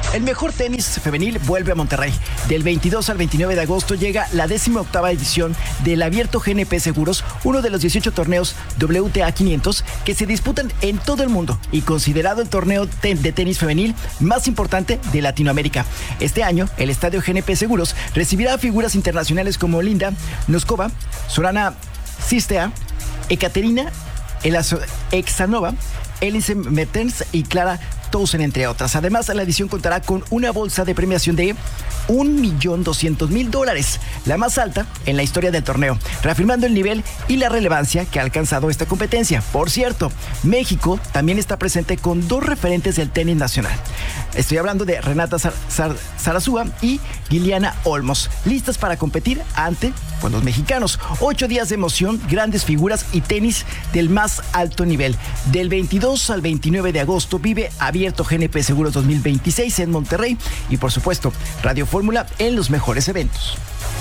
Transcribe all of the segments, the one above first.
El mejor tenis femenil vuelve a Monterrey. Del 22 al 29 de agosto llega la 18ª edición del Abierto GNP Seguros, uno de los 18 torneos WTA 500 que se disputan en todo el mundo y considerado el torneo de tenis femenil más importante de Latinoamérica. Este año, el estadio GNP Seguros recibirá a figuras internacionales como Linda Noskova, Sorana Círstea, Ekaterina Exanova, Elise Mertens y Clara Towson, entre otras. Además, la edición contará con una bolsa de premiación de $1,200,000, la más alta en la historia del torneo, reafirmando el nivel y la relevancia que ha alcanzado esta competencia. Por cierto, México también está presente con dos referentes del tenis nacional. Estoy hablando de Renata Zarazúa y Liliana Olmos, listas para competir ante los mexicanos. 8 días de emoción, grandes figuras y tenis del más alto nivel. Del 22 al 29 de agosto vive Abierto GNP Seguros 2026 en Monterrey y, por supuesto, Radio Fórmula en los mejores eventos.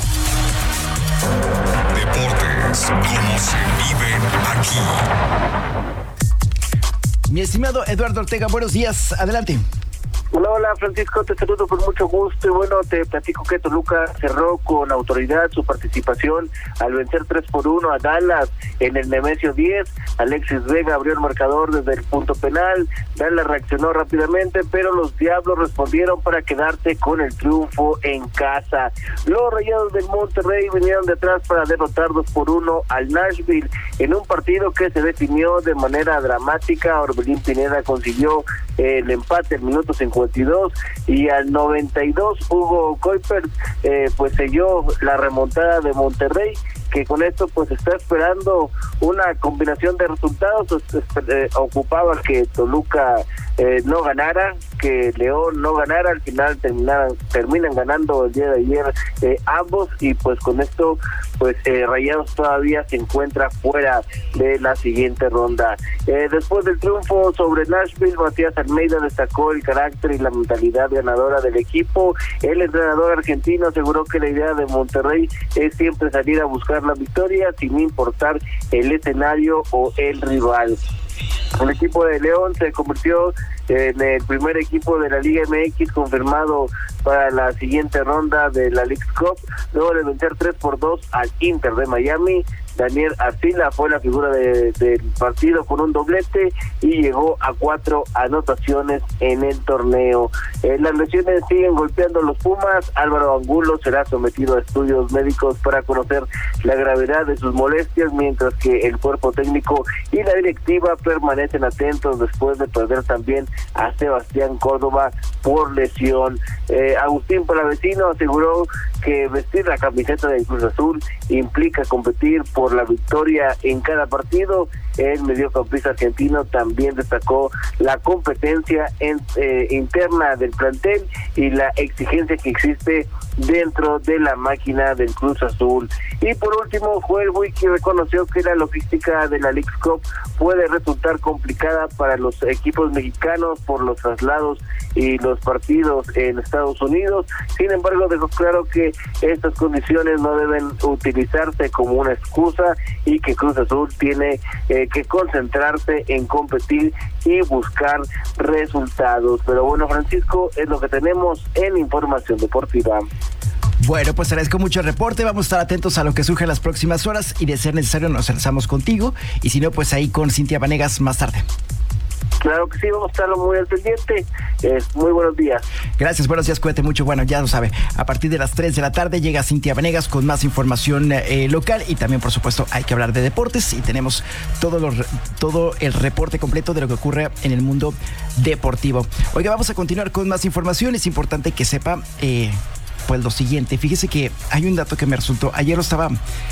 Deportes, como se viven aquí. Mi estimado Eduardo Ortega, buenos días. Adelante. Hola Francisco, te saludo con mucho gusto y bueno, te platico que Toluca cerró con autoridad su participación al vencer 3-1 a Dallas en el Nemesio 10. Alexis Vega abrió el marcador desde el punto penal, Dallas reaccionó rápidamente, pero los Diablos respondieron para quedarse con el triunfo en casa. Los Rayados del Monterrey vinieron detrás para derrotar 2-1 al Nashville en un partido que se definió de manera dramática. Orbelín Pineda consiguió el empate al minuto 52 y al 92 Hugo Kuipers pues selló la remontada de Monterrey, que con esto pues está esperando una combinación de resultados. Ocupaba que Toluca no ganara, que León no ganara, al final terminan ganando el día de ayer ambos, y pues con esto pues Rayados todavía se encuentra fuera de la siguiente ronda. Después del triunfo sobre Nashville, Matías Almeida destacó el carácter y la mentalidad ganadora del equipo. El entrenador argentino aseguró que la idea de Monterrey es siempre salir a buscar la victoria sin importar el escenario o el rival. El equipo de León se convirtió en el primer equipo de la Liga MX confirmado para la siguiente ronda de la Leagues Cup, luego de vencer 3-2 al Inter de Miami. Daniel Arcila fue la figura del partido con un doblete y llegó a 4 anotaciones en el torneo. Las lesiones siguen golpeando a los Pumas. Álvaro Angulo será sometido a estudios médicos para conocer la gravedad de sus molestias, mientras que el cuerpo técnico y la directiva permanecen atentos después de perder también a Sebastián Córdoba por lesión. Agustín Palavecino aseguró que vestir la camiseta del Cruz Azul implica competir por la victoria en cada partido. El mediocampista argentino también destacó la competencia interna del plantel y la exigencia que existe dentro de la máquina del Cruz Azul. Y por último, Joel Wiki reconoció que la logística de la Leagues Cup puede resultar complicada para los equipos mexicanos por los traslados y los partidos en Estados Unidos. Sin embargo, dejó claro que estas condiciones no deben utilizarse como una excusa y que Cruz Azul tiene que concentrarse en competir y buscar resultados. Pero bueno, Francisco, es lo que tenemos en Información Deportiva. Bueno, pues agradezco mucho el reporte. Vamos a estar atentos a lo que surge en las próximas horas y de ser necesario nos enlazamos contigo y si no, pues ahí con Cintia Vanegas más tarde. Claro que sí, vamos a estar muy al pendiente. Muy buenos días. Gracias, buenos días, cuídate mucho. Bueno, ya lo sabe, a partir de las 3 de la tarde llega Cintia Vanegas con más información local y también, por supuesto, hay que hablar de deportes y tenemos todo el reporte completo de lo que ocurre en el mundo deportivo. Oiga, vamos a continuar con más información. Es importante que sepa pues lo siguiente. Fíjese que hay un dato que me resultó, ayer lo estaba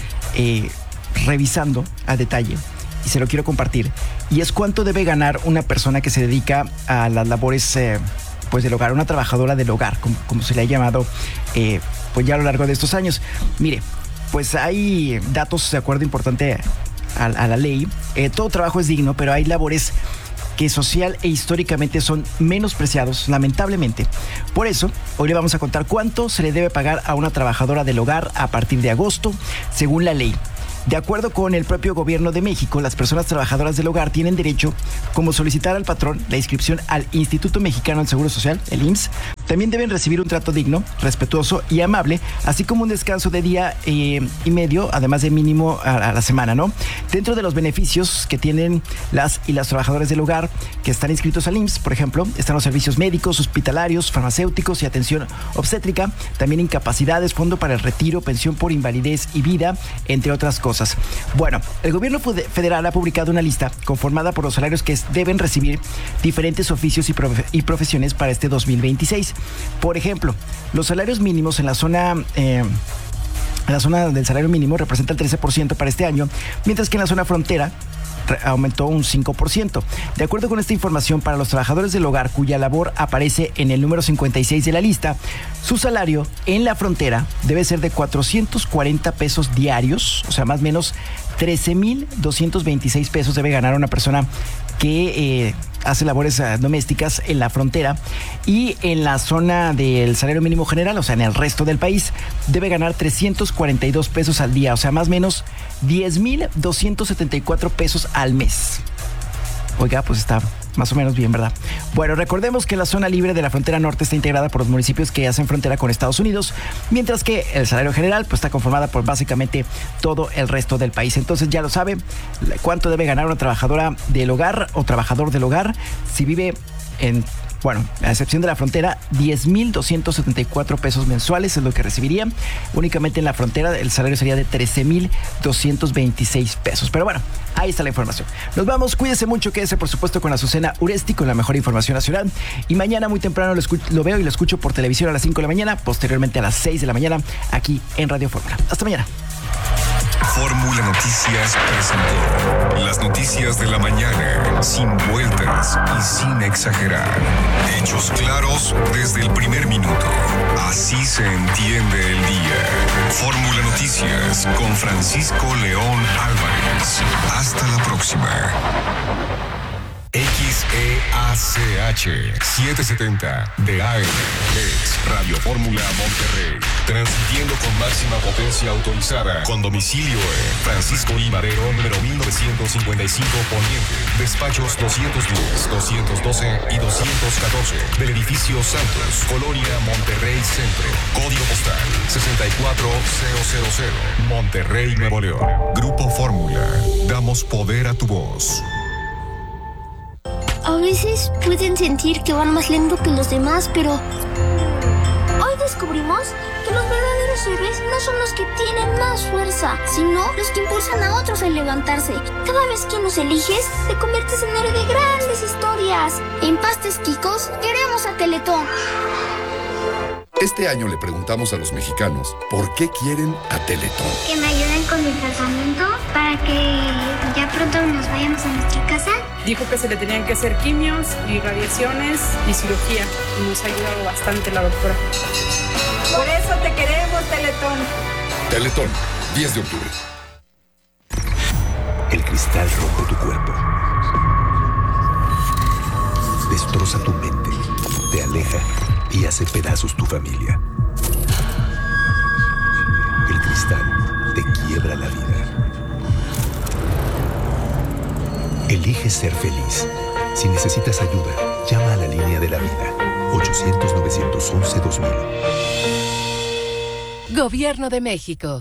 revisando a detalle y se lo quiero compartir, y es cuánto debe ganar una persona que se dedica a las labores pues del hogar, una trabajadora del hogar, como se le ha llamado pues ya a lo largo de estos años. Mire, pues hay datos de acuerdo importante a la ley. Todo trabajo es digno, pero hay labores que social e históricamente son menospreciados, lamentablemente. Por eso, hoy le vamos a contar cuánto se le debe pagar a una trabajadora del hogar a partir de agosto, según la ley. De acuerdo con el propio gobierno de México, las personas trabajadoras del hogar tienen derecho, como solicitar al patrón, la inscripción al Instituto Mexicano del Seguro Social, el IMSS, También deben recibir un trato digno, respetuoso y amable, así como un descanso de día y medio, además de mínimo a la semana, ¿no? Dentro de los beneficios que tienen las y las trabajadoras del hogar que están inscritos al IMSS, por ejemplo, están los servicios médicos, hospitalarios, farmacéuticos y atención obstétrica, también incapacidades, fondo para el retiro, pensión por invalidez y vida, entre otras cosas. Bueno, el gobierno federal ha publicado una lista conformada por los salarios que deben recibir diferentes oficios y profesiones para este 2026. Por ejemplo, los salarios mínimos en la zona del salario mínimo representa el 13% para este año, mientras que en la zona frontera aumentó un 5%. De acuerdo con esta información, para los trabajadores del hogar cuya labor aparece en el número 56 de la lista, su salario en la frontera debe ser de 440 pesos diarios, o sea, más o menos 13,226 pesos debe ganar una persona que hace labores domésticas en la frontera, y en la zona del salario mínimo general, o sea, en el resto del país, debe ganar 342 pesos al día, o sea, más o menos 10,274 pesos al mes. Oiga, pues está más o menos bien, ¿verdad? Bueno, recordemos que la zona libre de la frontera norte está integrada por los municipios que hacen frontera con Estados Unidos, mientras que el salario general pues está conformada por básicamente todo el resto del país. Entonces ya lo sabe, cuánto debe ganar una trabajadora del hogar o trabajador del hogar si vive en... Bueno, a excepción de la frontera, 10,274 pesos mensuales es lo que recibiría. Únicamente en la frontera el salario sería de 13,226 pesos. Pero bueno, ahí está la información. Nos vamos, cuídese mucho, quédese por supuesto con Azucena Uresti, con la mejor información nacional. Y mañana muy temprano lo veo y lo escucho por televisión a las 5 de la mañana, posteriormente a las 6 de la mañana, aquí en Radio Fórmula. Hasta mañana. Fórmula Noticias presentó las noticias de la mañana, sin vueltas y sin exagerar. Hechos claros desde el primer minuto. Así se entiende el día. Fórmula Noticias con Francisco León Álvarez. Hasta la próxima. XEACH 770 de AM es Radio Fórmula Monterrey, transmitiendo con máxima potencia autorizada, con domicilio en Francisco I. Madero, número 1955 Poniente, despachos 210, 212 y 214 del edificio Santos, Colonia Monterrey Centro, código postal 64000, Monterrey, Nuevo León. Grupo Fórmula, damos poder a tu voz. A veces pueden sentir que van más lento que los demás, pero hoy descubrimos que los verdaderos héroes no son los que tienen más fuerza, sino los que impulsan a otros a levantarse. Cada vez que nos eliges, te conviertes en héroe de grandes historias. En Pastes Quicos queremos a Teletón. Este año le preguntamos a los mexicanos por qué quieren a Teletón. Que me ayuden con mi tratamiento para que ya pronto nos vayamos a nuestra casa. Dijo que se le tenían que hacer quimios y radiaciones y cirugía. Y nos ha ayudado bastante la doctora. Por eso te queremos, Teletón. Teletón, 10 de octubre. El cristal rompe tu cuerpo. Destroza tu mente. Te aleja y hace pedazos tu familia. El cristal te quiebra la vida. Elige ser feliz. Si necesitas ayuda, llama a la línea de la vida. 800-911-2000. Gobierno de México.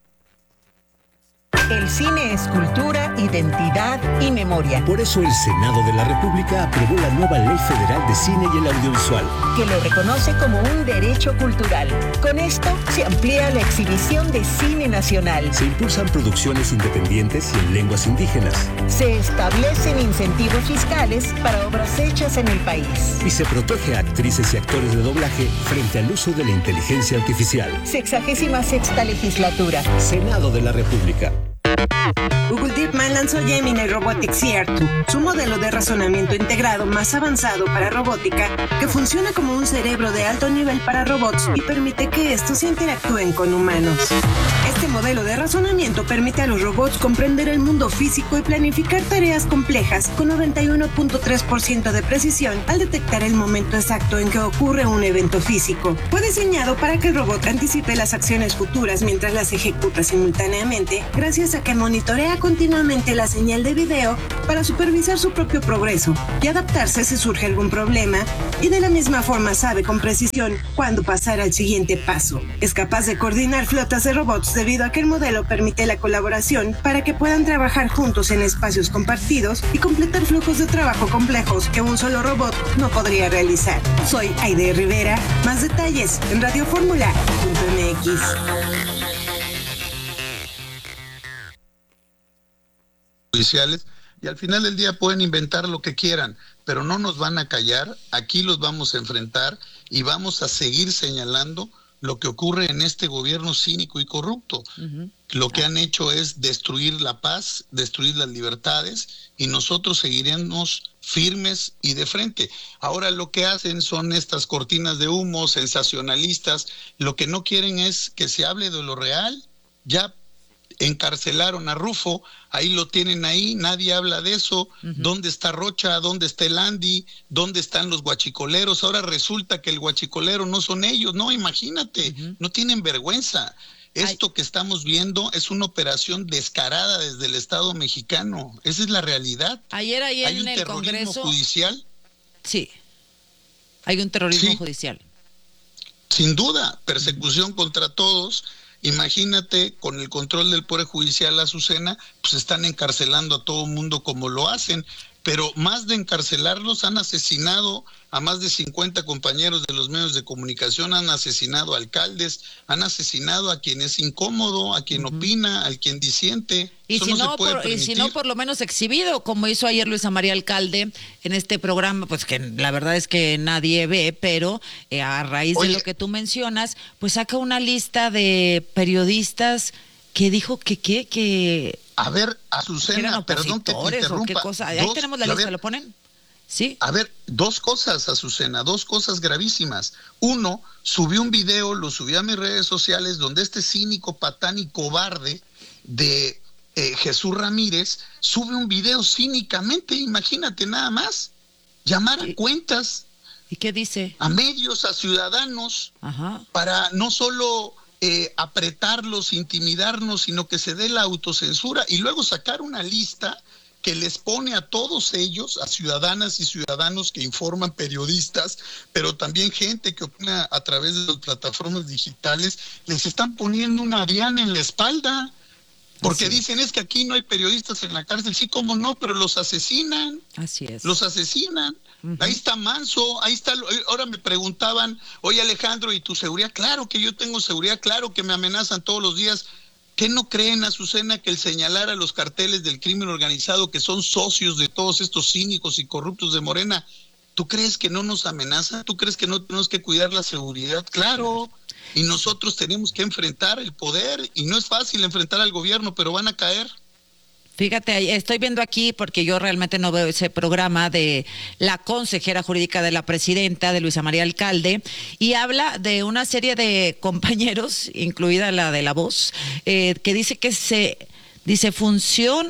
El cine es cultura, identidad y memoria. Por eso el Senado de la República aprobó la nueva Ley Federal de Cine y el Audiovisual, que lo reconoce como un derecho cultural. Con esto se amplía la exhibición de cine nacional. Se impulsan producciones independientes y en lenguas indígenas. Se establecen incentivos fiscales para obras hechas en el país. Y se protege a actrices y actores de doblaje frente al uso de la inteligencia artificial. 66ª legislatura. Senado de la República. Google DeepMind lanzó Gemini Robotics CR2, su modelo de razonamiento integrado más avanzado para robótica, que funciona como un cerebro de alto nivel para robots y permite que estos interactúen con humanos. Este Este modelo de razonamiento permite a los robots comprender el mundo físico y planificar tareas complejas con 91.3% de precisión al detectar el momento exacto en que ocurre un evento físico. Fue diseñado para que el robot anticipe las acciones futuras mientras las ejecuta simultáneamente, gracias a que monitorea continuamente la señal de video para supervisar su propio progreso y adaptarse si surge algún problema, y de la misma forma sabe con precisión cuándo pasar al siguiente paso. Es capaz de coordinar flotas de robots debido a que el modelo permite la colaboración para que puedan trabajar juntos en espacios compartidos y completar flujos de trabajo complejos que un solo robot no podría realizar. Soy Aide Rivera. Más detalles en radioformula.mx. Judiciales, y al final del día pueden inventar lo que quieran, pero no nos van a callar. Aquí los vamos a enfrentar y vamos a seguir señalando lo que ocurre en este gobierno cínico y corrupto. Lo que han hecho es destruir la paz, destruir las libertades, y nosotros seguiremos firmes y de frente. Ahora lo que hacen son estas cortinas de humo sensacionalistas. Lo que no quieren es que se hable de lo real. Ya encarcelaron a Rufo, ahí lo tienen ahí, nadie habla de eso. ¿Dónde está Rocha? ¿Dónde está el Andy? ¿Dónde están los guachicoleros? Ahora resulta que el guachicolero no son ellos. No, imagínate, no tienen vergüenza. Esto que estamos viendo es una operación descarada desde el Estado mexicano. Esa es la realidad. Ayer ¿Hay en un el terrorismo Congreso judicial? Sí, hay un terrorismo judicial. Sin duda, persecución contra todos. Imagínate, con el control del Poder Judicial, Azucena, pues están encarcelando a todo mundo como lo hacen, pero más de encarcelarlos, han asesinado a más de 50 compañeros de los medios de comunicación, han asesinado a alcaldes, han asesinado a quien es incómodo, a quien opina, al quien disiente. Y si no, por lo menos exhibido, como hizo ayer Luisa María Alcalde en este programa, pues que la verdad es que nadie ve, pero a raíz de lo que tú mencionas, pues saca una lista de periodistas que dijo que a ver, Azucena, perdón que te interrumpa. ¿Qué cosa? Ahí tenemos la lista, ¿lo ponen? Sí. A ver, dos cosas, Azucena, dos cosas gravísimas. Uno, subió un video, lo subí a mis redes sociales, donde este cínico, patán y cobarde de Jesús Ramírez sube un video cínicamente, imagínate nada más, llamar a cuentas. ¿Y qué dice? A medios, a ciudadanos, para no solo apretarlos, intimidarnos, sino que se dé la autocensura, y luego sacar una lista que les pone a todos ellos, a ciudadanas y ciudadanos que informan, periodistas, pero también gente que opina a través de las plataformas digitales, les están poniendo una diana en la espalda, porque dicen, es que aquí no hay periodistas en la cárcel. Sí, cómo no, pero los asesinan. Así es. Los asesinan. Ahí está Manso, ahí está. Ahora me preguntaban, oye Alejandro, ¿y tu seguridad? Claro que yo tengo seguridad, claro que me amenazan todos los días. ¿Qué no creen, Azucena, que el señalar a los carteles del crimen organizado, que son socios de todos estos cínicos y corruptos de Morena, ¿tú crees que no nos amenaza? ¿Tú crees que no tenemos que cuidar la seguridad? Claro. Y nosotros tenemos que enfrentar el poder, y no es fácil enfrentar al gobierno, pero van a caer. Fíjate, estoy viendo aquí, porque yo realmente no veo ese programa de la consejera jurídica de la presidenta, de Luisa María Alcalde, y habla de una serie de compañeros, incluida la de La Voz, que dice que función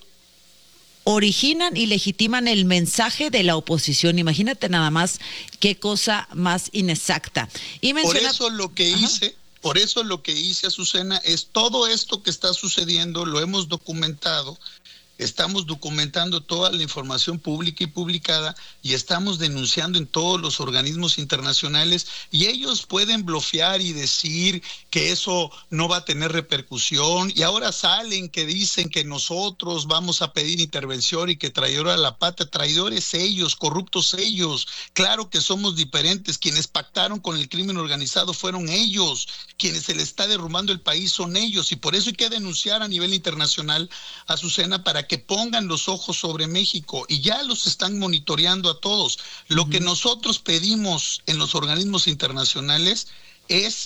originan y legitiman el mensaje de la oposición. Imagínate nada más qué cosa más inexacta. Y Por eso lo que hice, Azucena, es todo esto que está sucediendo, lo hemos documentado, estamos documentando toda la información pública y publicada, y estamos denunciando en todos los organismos internacionales, y ellos pueden blofear y decir que eso no va a tener repercusión, y ahora salen que dicen que nosotros vamos a pedir intervención y que traidor a la patria. Traidores ellos, corruptos ellos. Claro que somos diferentes. Quienes pactaron con el crimen organizado fueron ellos, quienes se le está derrumbando el país son ellos, y por eso hay que denunciar a nivel internacional, Azucena, para que pongan los ojos sobre México, y ya los están monitoreando a todos. Lo que nosotros pedimos en los organismos internacionales es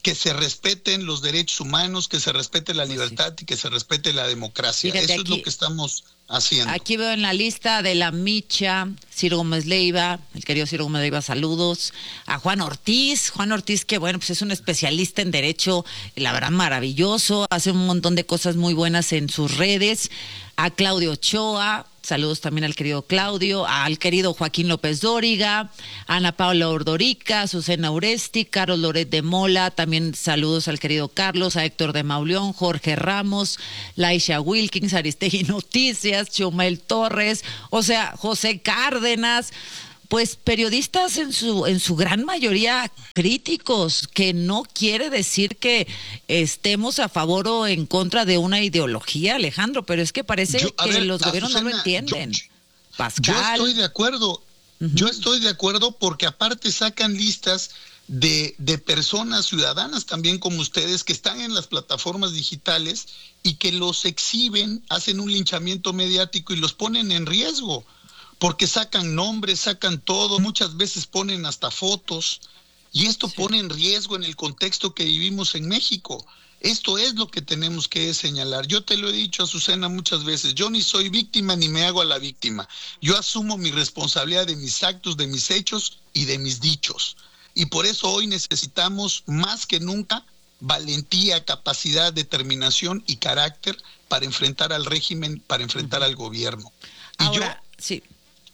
que se respeten los derechos humanos, que se respete la libertad y que se respete la democracia. Fíjate, eso es lo que estamos haciendo. Aquí veo en la lista de la Micha, Ciro Gómez Leiva, el querido Ciro Gómez Leiva, saludos. A Juan Ortiz, que bueno, pues es un especialista en derecho, la verdad maravilloso, hace un montón de cosas muy buenas en sus redes. A Claudio Ochoa, saludos también al querido Claudio, al querido Joaquín López Dóriga, Ana Paula Ordorica, Azucena Uresti, Carlos Loret de Mola, también saludos al querido Carlos, a Héctor de Mauleón, Jorge Ramos, Laisha Wilkins, Aristegui Noticias, Chumel Torres, o sea, José Cárdenas, pues periodistas en su gran mayoría críticos, que no quiere decir que estemos a favor o en contra de una ideología, Alejandro, pero es que parece que los gobiernos no lo entienden. Pascal. Yo estoy de acuerdo, yo estoy de acuerdo porque aparte sacan listas de personas ciudadanas también como ustedes que están en las plataformas digitales y que los exhiben, hacen un linchamiento mediático y los ponen en riesgo. Porque sacan nombres, sacan todo, muchas veces ponen hasta fotos, y esto pone en riesgo en el contexto que vivimos en México. Esto es lo que tenemos que señalar. Yo te lo he dicho, Azucena, muchas veces, yo ni soy víctima ni me hago a la víctima. Yo asumo mi responsabilidad de mis actos, de mis hechos y de mis dichos. Y por eso hoy necesitamos más que nunca valentía, capacidad, determinación y carácter para enfrentar al régimen, para enfrentar al gobierno. Y ahora, sí.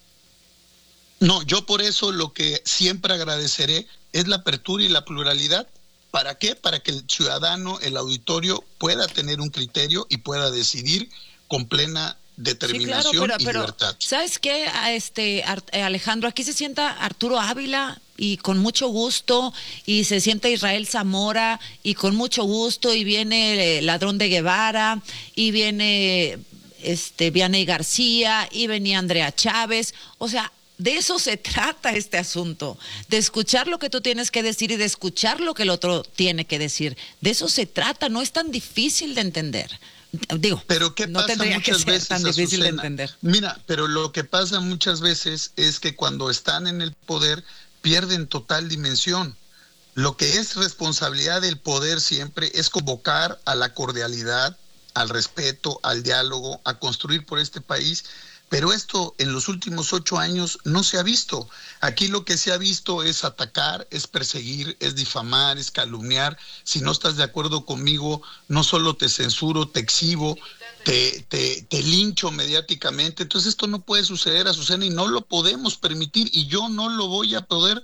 No, yo por eso lo que siempre agradeceré es la apertura y la pluralidad. ¿Para qué? Para que el ciudadano, el auditorio, pueda tener un criterio y pueda decidir con plena determinación y libertad. ¿Sabes qué, Alejandro? Aquí se sienta Arturo Ávila y con mucho gusto, y se sienta Israel Zamora y con mucho gusto, y viene Ladrón de Guevara, y viene Vianey García, y venía Andrea Chávez, o sea, de eso se trata este asunto, de escuchar lo que tú tienes que decir y de escuchar lo que el otro tiene que decir. De eso se trata, no es tan difícil de entender. Digo, pero ¿qué no pasa tendría que ser veces, tan difícil Azucena? de entender. Mira, pero lo que pasa muchas veces es que cuando están en el poder pierden total dimensión. Lo que es responsabilidad del poder siempre es convocar a la cordialidad, al respeto, al diálogo, a construir por este país. Pero esto en los últimos 8 años no se ha visto. Aquí lo que se ha visto es atacar, es perseguir, es difamar, es calumniar. Si no estás de acuerdo conmigo, no solo te censuro, te exhibo, te lincho mediáticamente. Entonces esto no puede suceder, Azucena, y no lo podemos permitir, y yo no lo voy a poder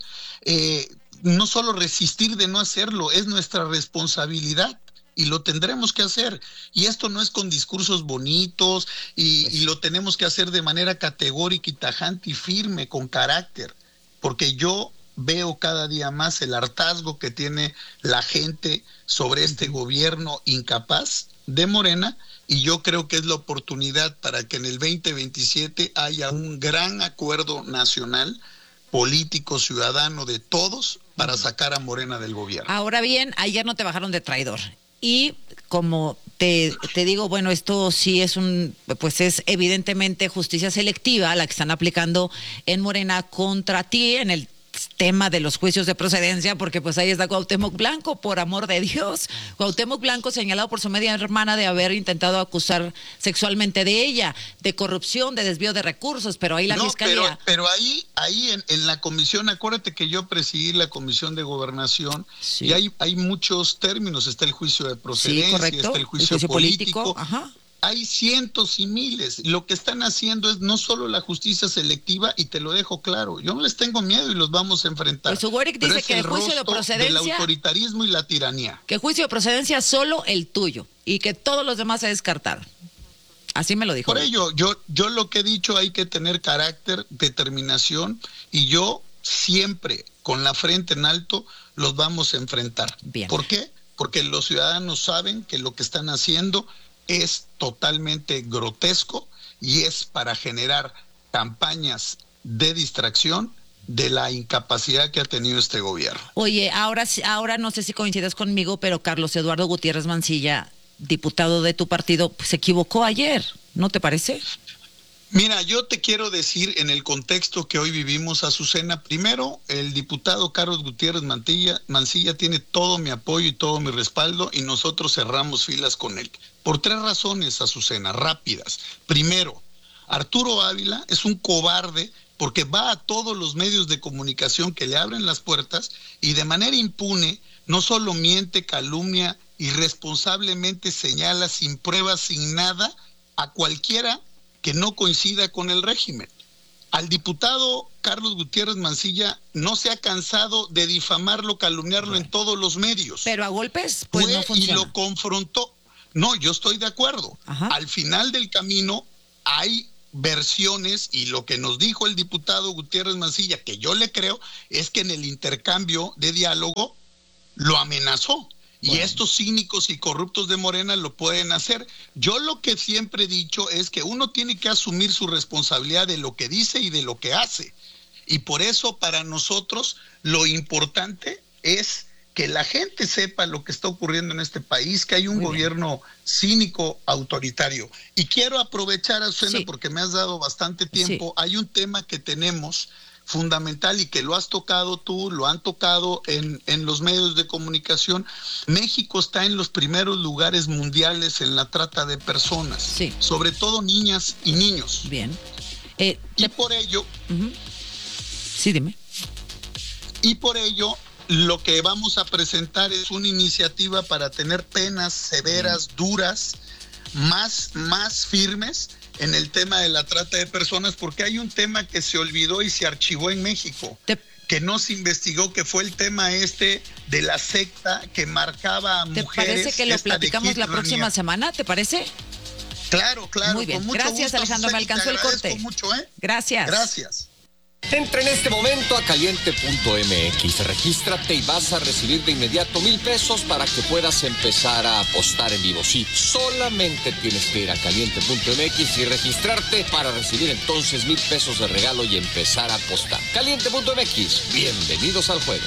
no solo resistir de no hacerlo, es nuestra responsabilidad. Y lo tendremos que hacer, y esto no es con discursos bonitos, y lo tenemos que hacer de manera categórica y tajante y firme, con carácter, porque yo veo cada día más el hartazgo que tiene la gente sobre este gobierno incapaz de Morena, y yo creo que es la oportunidad para que en el 2027 haya un gran acuerdo nacional, político, ciudadano, de todos, para sacar a Morena del gobierno. Ahora bien, ayer no te bajaron de traidor. Y como te digo, bueno, esto sí es pues es evidentemente justicia selectiva la que están aplicando en Morena contra ti en el tema de los juicios de procedencia, porque pues ahí está Cuauhtémoc Blanco, por amor de Dios. Cuauhtémoc Blanco señalado por su media hermana de haber intentado acusar sexualmente de ella, de corrupción, de desvío de recursos, pero ahí la fiscalía... Pero ahí en la comisión, acuérdate que yo presidí la comisión de gobernación, sí. Y hay muchos términos, está el juicio de procedencia, sí, correcto. Está el juicio político. Ajá. Hay cientos y miles. Lo que están haciendo es no solo la justicia selectiva, y te lo dejo claro, yo no les tengo miedo y los vamos a enfrentar. Pues Ugueric dice que el juicio de procedencia... del autoritarismo y la tiranía. Que juicio de procedencia solo el tuyo, y que todos los demás se descartaron. Así me lo dijo. Por ello, yo lo que he dicho, hay que tener carácter, determinación, y yo siempre, con la frente en alto, los vamos a enfrentar. Bien. ¿Por qué? Porque los ciudadanos saben que lo que están haciendo es totalmente grotesco y es para generar campañas de distracción de la incapacidad que ha tenido este gobierno. Oye, ahora no sé si coincides conmigo, pero Carlos Eduardo Gutiérrez Mancilla, diputado de tu partido, pues, se equivocó ayer, ¿no te parece? Mira, yo te quiero decir en el contexto que hoy vivimos, Azucena, primero, el diputado Carlos Gutiérrez Mancilla tiene todo mi apoyo y todo mi respaldo y nosotros cerramos filas con él. Por 3 razones, Azucena, rápidas. Primero, Arturo Ávila es un cobarde porque va a todos los medios de comunicación que le abren las puertas y de manera impune no solo miente, calumnia, irresponsablemente señala sin pruebas, sin nada, a cualquiera que no coincida con el régimen. Al diputado Carlos Gutiérrez Mancilla no se ha cansado de difamarlo, calumniarlo en todos los medios. Pero a golpes, pues no funciona. Y lo confrontó. No, yo estoy de acuerdo. Ajá. Al final del camino hay versiones y lo que nos dijo el diputado Gutiérrez Mancilla, que yo le creo, es que en el intercambio de diálogo lo amenazó. Bueno. Y estos cínicos y corruptos de Morena lo pueden hacer. Yo lo que siempre he dicho es que uno tiene que asumir su responsabilidad de lo que dice y de lo que hace. Y por eso para nosotros lo importante es que la gente sepa lo que está ocurriendo en este país, que hay un gobierno cínico, autoritario. Y quiero aprovechar, Azucena, porque me has dado bastante tiempo. Hay un tema que tenemos fundamental y que lo has tocado tú, lo han tocado en los medios de comunicación. México está en los primeros lugares mundiales en la trata de personas, sobre todo niñas y niños. Bien. Y por ello... Sí, dime. Y por ello, lo que vamos a presentar es una iniciativa para tener penas severas, duras, más firmes en el tema de la trata de personas, porque hay un tema que se olvidó y se archivó en México, que no se investigó, que fue el tema de la secta que marcaba a mujeres. ¿Te parece que lo platicamos la próxima semana? ¿Te parece? Claro. Muy bien, con mucho gracias gusto, Alejandro, me alcanzó el corte. Mucho, Gracias. Gracias. Entra en este momento a caliente.mx, regístrate y vas a recibir de inmediato 1,000 pesos para que puedas empezar a apostar en vivo. Sí, solamente tienes que ir a caliente.mx y registrarte para recibir entonces 1,000 pesos de regalo y empezar a apostar. Caliente.mx, bienvenidos al juego.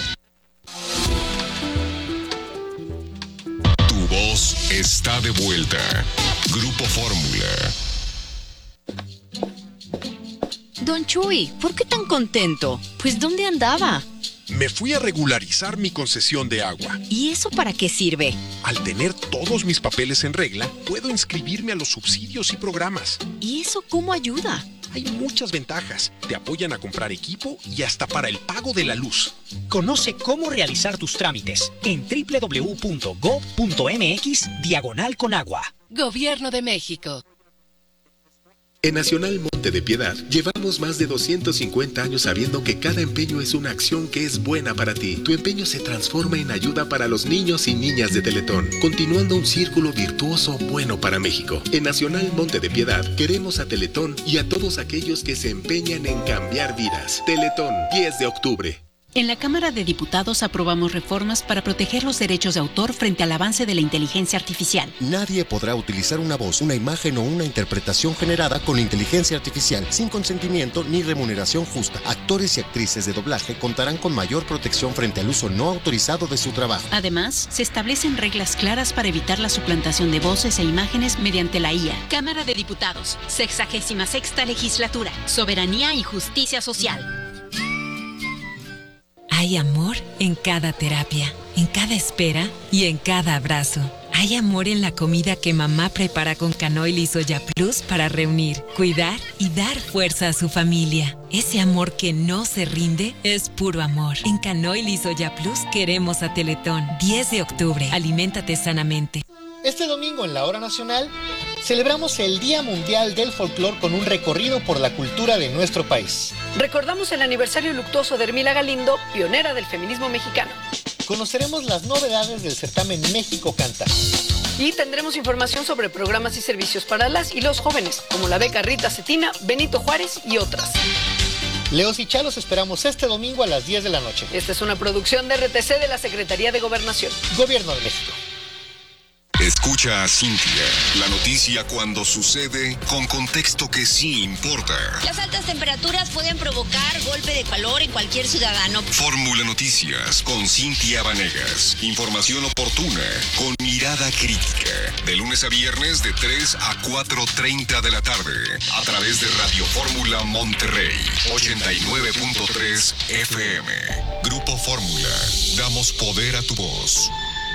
Tu voz está de vuelta. Grupo Fórmula. Don Chuy, ¿por qué tan contento? Pues ¿dónde andaba? Me fui a regularizar mi concesión de agua. ¿Y eso para qué sirve? Al tener todos mis papeles en regla, puedo inscribirme a los subsidios y programas. ¿Y eso cómo ayuda? Hay muchas ventajas. Te apoyan a comprar equipo y hasta para el pago de la luz. Conoce cómo realizar tus trámites en www.gov.mx/Conagua. Gobierno de México. En Nacional Monte de Piedad llevamos más de 250 años sabiendo que cada empeño es una acción que es buena para ti. Tu empeño se transforma en ayuda para los niños y niñas de Teletón, continuando un círculo virtuoso bueno para México. En Nacional Monte de Piedad queremos a Teletón y a todos aquellos que se empeñan en cambiar vidas. Teletón, 10 de octubre. En la Cámara de Diputados aprobamos reformas para proteger los derechos de autor frente al avance de la inteligencia artificial. Nadie podrá utilizar una voz, una imagen o una interpretación generada con inteligencia artificial sin consentimiento ni remuneración justa. Actores y actrices de doblaje contarán con mayor protección frente al uso no autorizado de su trabajo. Además, se establecen reglas claras para evitar la suplantación de voces e imágenes mediante la IA. Cámara de Diputados, 66ª Legislatura, Soberanía y Justicia Social. Hay amor en cada terapia, en cada espera y en cada abrazo. Hay amor en la comida que mamá prepara con Canoil y Soya Plus para reunir, cuidar y dar fuerza a su familia. Ese amor que no se rinde es puro amor. En Canoil y Soya Plus queremos a Teletón. 10 de octubre, aliméntate sanamente. Este domingo en la Hora Nacional celebramos el Día Mundial del Folclor con un recorrido por la cultura de nuestro país. Recordamos el aniversario luctuoso de Hermila Galindo, pionera del feminismo mexicano. Conoceremos las novedades del certamen México Canta. Y tendremos información sobre programas y servicios para las y los jóvenes, como la beca Rita Cetina, Benito Juárez y otras. Leos y Chalos esperamos este domingo a las 10 de la noche. Esta es una producción de RTC de la Secretaría de Gobernación. Gobierno de México. Escucha a Cintia, la noticia cuando sucede con contexto que sí importa. Las altas temperaturas pueden provocar golpe de calor en cualquier ciudadano. Fórmula Noticias con Cintia Vanegas. Información oportuna con mirada crítica. De lunes a viernes de 3 a 4:30 de la tarde. A través de Radio Fórmula Monterrey. 89.3 FM. Grupo Fórmula. Damos poder a tu voz.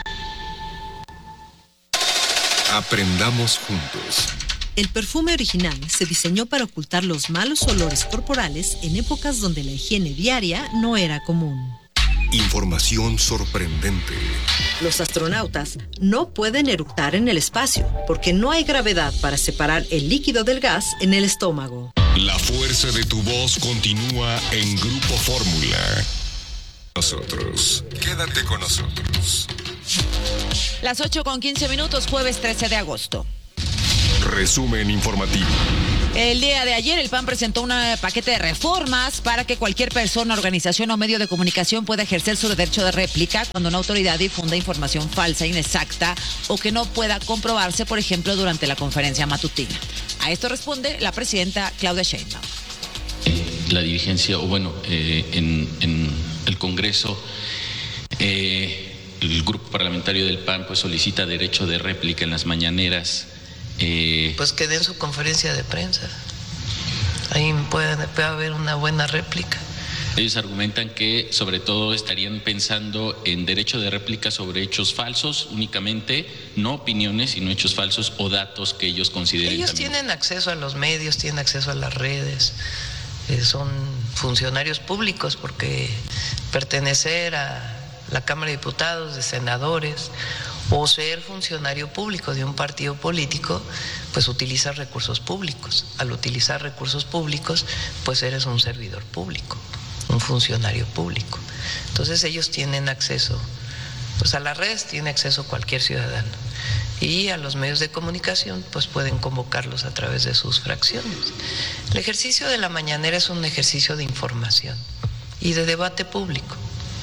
Aprendamos juntos. El perfume original se diseñó para ocultar los malos olores corporales en épocas donde la higiene diaria no era común. Información sorprendente. Los astronautas no pueden eructar en el espacio porque no hay gravedad para separar el líquido del gas en el estómago. La fuerza de tu voz continúa en Grupo Fórmula. Nosotros. Quédate con nosotros. Las 8:15, jueves 13 de agosto. Resumen informativo. El día de ayer el PAN presentó un paquete de reformas para que cualquier persona, organización o medio de comunicación pueda ejercer su derecho de réplica cuando una autoridad difunda información falsa, inexacta o que no pueda comprobarse, por ejemplo, durante la conferencia matutina. A esto responde la presidenta Claudia Sheinbaum. La dirigencia, en el Congreso, el grupo parlamentario del PAN pues solicita derecho de réplica en las mañaneras. Pues que den su conferencia de prensa. Ahí puede haber una buena réplica. Ellos argumentan que sobre todo estarían pensando en derecho de réplica sobre hechos falsos únicamente, no opiniones, sino hechos falsos o datos que ellos consideren. Ellos tienen acceso a los medios, tienen acceso a las redes, son funcionarios públicos porque pertenecer a la Cámara de Diputados, de senadores, o ser funcionario público de un partido político, pues utiliza recursos públicos. Al utilizar recursos públicos, pues eres un servidor público, un funcionario público. Entonces ellos tienen acceso, pues a las redes tiene acceso cualquier ciudadano. Y a los medios de comunicación, pues pueden convocarlos a través de sus fracciones. El ejercicio de la mañanera es un ejercicio de información y de debate público,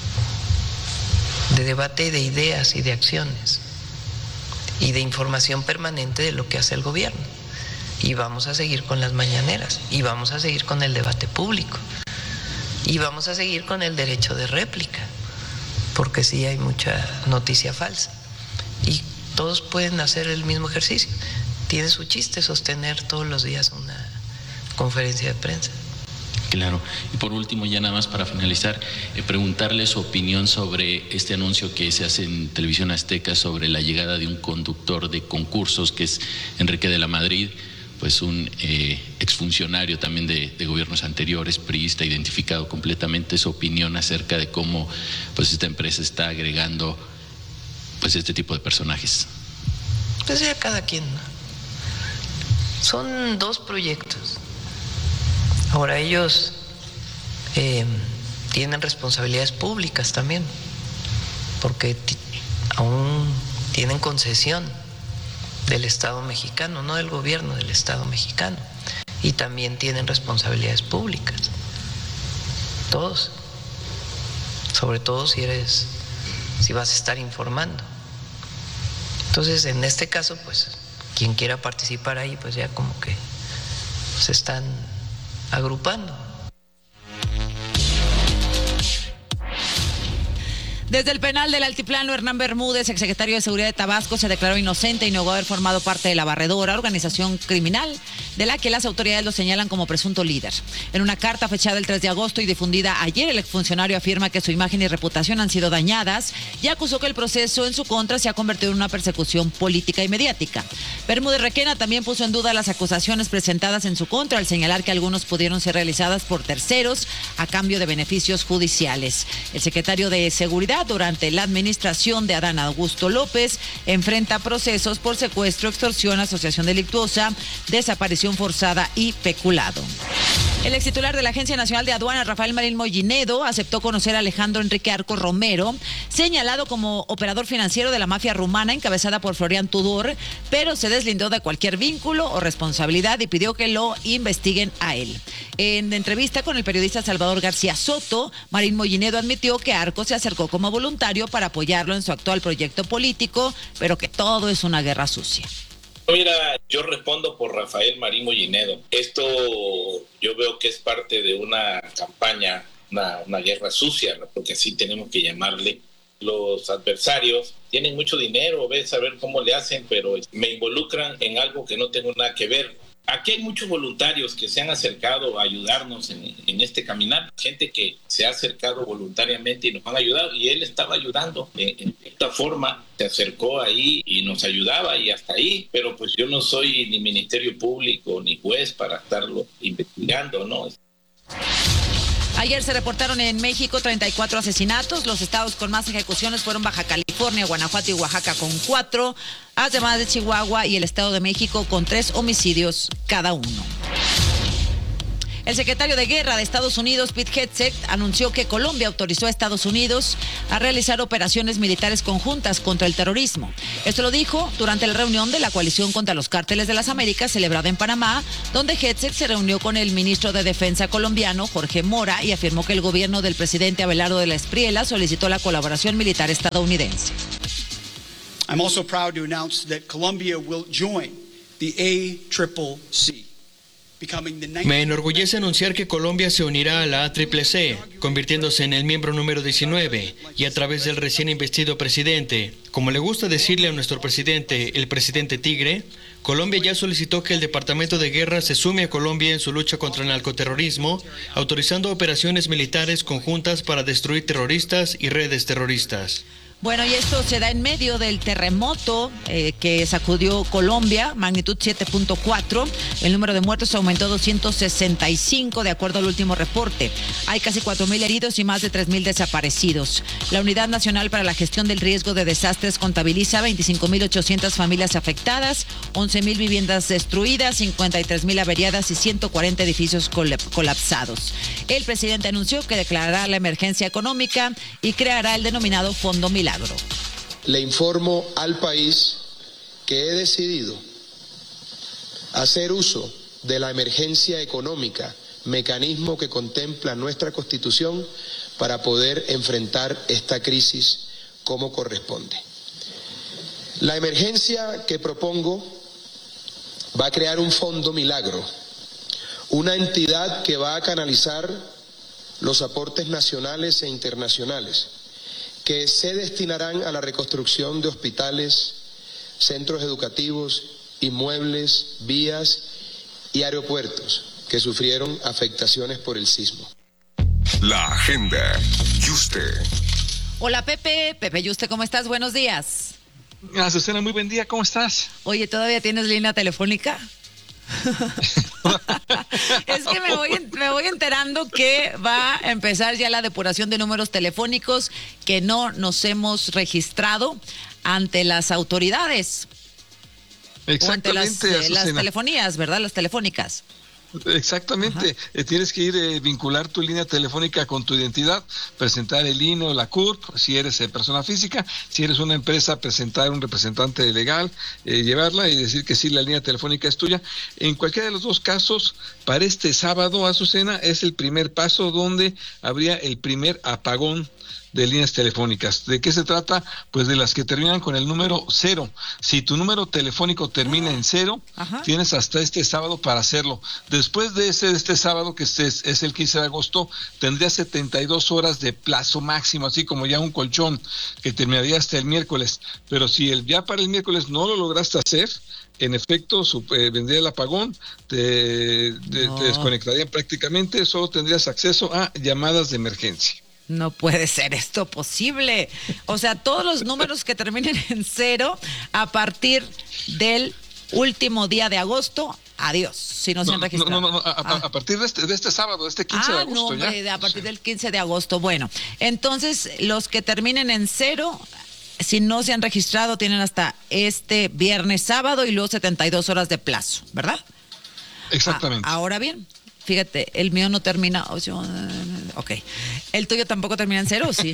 de debate de ideas y de acciones y de información permanente de lo que hace el gobierno. Y vamos a seguir con las mañaneras y vamos a seguir con el debate público y vamos a seguir con el derecho de réplica, porque sí hay mucha noticia falsa y todos pueden hacer el mismo ejercicio. Tiene su chiste sostener todos los días una conferencia de prensa. Claro. Y por último, ya nada más para finalizar, preguntarle su opinión sobre este anuncio que se hace en Televisión Azteca sobre la llegada de un conductor de concursos que es Enrique de la Madrid, pues un exfuncionario también de gobiernos anteriores, priista, identificado completamente. Su opinión acerca de cómo pues esta empresa está agregando pues este tipo de personajes. Pues ya cada quien, ¿no? Son dos proyectos. Ahora ellos tienen responsabilidades públicas también, porque aún tienen concesión del Estado mexicano, no del gobierno, del Estado mexicano, y también tienen responsabilidades públicas, todos, sobre todo si vas a estar informando. Entonces, en este caso, pues, quien quiera participar ahí, pues ya como que se están agrupando. Desde el penal del Altiplano, Hernán Bermúdez, exsecretario de Seguridad de Tabasco, se declaró inocente y negó haber formado parte de La Barredora, organización criminal de la que las autoridades lo señalan como presunto líder. En una carta fechada el 3 de agosto y difundida ayer, el exfuncionario afirma que su imagen y reputación han sido dañadas y acusó que el proceso en su contra se ha convertido en una persecución política y mediática. Bermúdez Requena también puso en duda las acusaciones presentadas en su contra al señalar que algunos pudieron ser realizadas por terceros a cambio de beneficios judiciales. El secretario de Seguridad, durante la administración de Adán Augusto López, enfrenta procesos por secuestro, extorsión, asociación delictuosa, desaparición forzada y peculado. El extitular de la Agencia Nacional de Aduanas, Rafael Marín Mollinedo, aceptó conocer a Alejandro Enrique Arcos Romero, señalado como operador financiero de la mafia rumana encabezada por Florian Tudor, pero se deslindó de cualquier vínculo o responsabilidad y pidió que lo investiguen a él. En entrevista con el periodista Salvador García Soto, Marín Mollinedo admitió que Arcos se acercó como voluntario para apoyarlo en su actual proyecto político, pero que todo es una guerra sucia. Mira, yo respondo por Rafael Marín Mollinedo. Esto yo veo que es parte de una campaña, una guerra sucia, ¿no? Porque así tenemos que llamarle. Los adversarios tienen mucho dinero, ves a ver cómo le hacen, pero me involucran en algo que no tengo nada que ver. Aquí hay muchos voluntarios que se han acercado a ayudarnos en este caminar, gente que se ha acercado voluntariamente y nos han ayudado, y él estaba ayudando en esta forma, se acercó ahí y nos ayudaba y hasta ahí, pero pues yo no soy ni ministerio público ni juez para estarlo investigando, ¿no? Ayer se reportaron en México 34 asesinatos. Los estados con más ejecuciones fueron Baja California, Guanajuato y Oaxaca con 4, además de Chihuahua y el Estado de México con 3 homicidios cada uno. El secretario de Guerra de Estados Unidos, Pete Hegseth, anunció que Colombia autorizó a Estados Unidos a realizar operaciones militares conjuntas contra el terrorismo. Esto lo dijo durante la reunión de la Coalición contra los Cárteles de las Américas celebrada en Panamá, donde Hegseth se reunió con el ministro de Defensa colombiano, Jorge Mora, y afirmó que el gobierno del presidente Abelardo de la Espriella solicitó la colaboración militar estadounidense. I'm also proud to announce that Colombia will join the ACCC. Me enorgullece anunciar que Colombia se unirá a la ACCC, convirtiéndose en el miembro número 19, y a través del recién investido presidente. Como le gusta decirle a nuestro presidente, el presidente Tigre, Colombia ya solicitó que el Departamento de Guerra se sume a Colombia en su lucha contra el narcoterrorismo, autorizando operaciones militares conjuntas para destruir terroristas y redes terroristas. Bueno, y esto se da en medio del terremoto que sacudió Colombia, magnitud 7.4. El número de muertos aumentó a 265 de acuerdo al último reporte. Hay casi 4,000 heridos y más de 3,000 desaparecidos. La Unidad Nacional para la Gestión del Riesgo de Desastres contabiliza 25,800 familias afectadas, 11,000 viviendas destruidas, 53,000 averiadas y 140 edificios colapsados. El presidente anunció que declarará la emergencia económica y creará el denominado Fondo Milagro. Le informo al país que he decidido hacer uso de la emergencia económica, mecanismo que contempla nuestra Constitución, para poder enfrentar esta crisis como corresponde. La emergencia que propongo va a crear un fondo milagro, una entidad que va a canalizar los aportes nacionales e internacionales que se destinarán a la reconstrucción de hospitales, centros educativos, inmuebles, vías y aeropuertos que sufrieron afectaciones por el sismo. La agenda. Yuste. Hola Pepe Yuste, ¿cómo estás? Buenos días. Susana, muy buen día, ¿cómo estás? Oye, ¿todavía tienes línea telefónica? Es que me voy enterando que va a empezar ya la depuración de números telefónicos que no nos hemos registrado ante las autoridades. Exactamente, o ante las telefonías, ¿verdad? Las telefónicas. Exactamente, tienes que ir vincular tu línea telefónica con tu identidad, presentar el INE o la CURP, si eres persona física, si eres una empresa, presentar un representante legal, llevarla y decir que sí, la línea telefónica es tuya. En cualquiera de los dos casos, para este sábado, Azucena, es el primer paso donde habría el primer apagón de líneas telefónicas. ¿De qué se trata? Pues de las que terminan con el número 0. Si tu número telefónico termina en 0, tienes hasta este sábado para hacerlo. Después de este sábado, que es el 15 de agosto, tendrías 72 horas de plazo máximo, así como ya un colchón, que terminaría hasta el miércoles. Pero si ya para el miércoles no lo lograste hacer, en efecto, vendría el apagón, te desconectarían prácticamente, solo tendrías acceso a llamadas de emergencia. No puede ser esto posible. O sea, todos los números que terminen en 0 a partir del último día de agosto, adiós, si no se han registrado. A partir de este sábado, este 15 de agosto. A partir del 15 de agosto. Bueno, entonces los que terminen en 0, si no se han registrado, tienen hasta este viernes, sábado y luego 72 horas de plazo, ¿verdad? Exactamente. Ahora bien, fíjate, el mío no termina. Ok. ¿El tuyo tampoco termina en 0 o sí?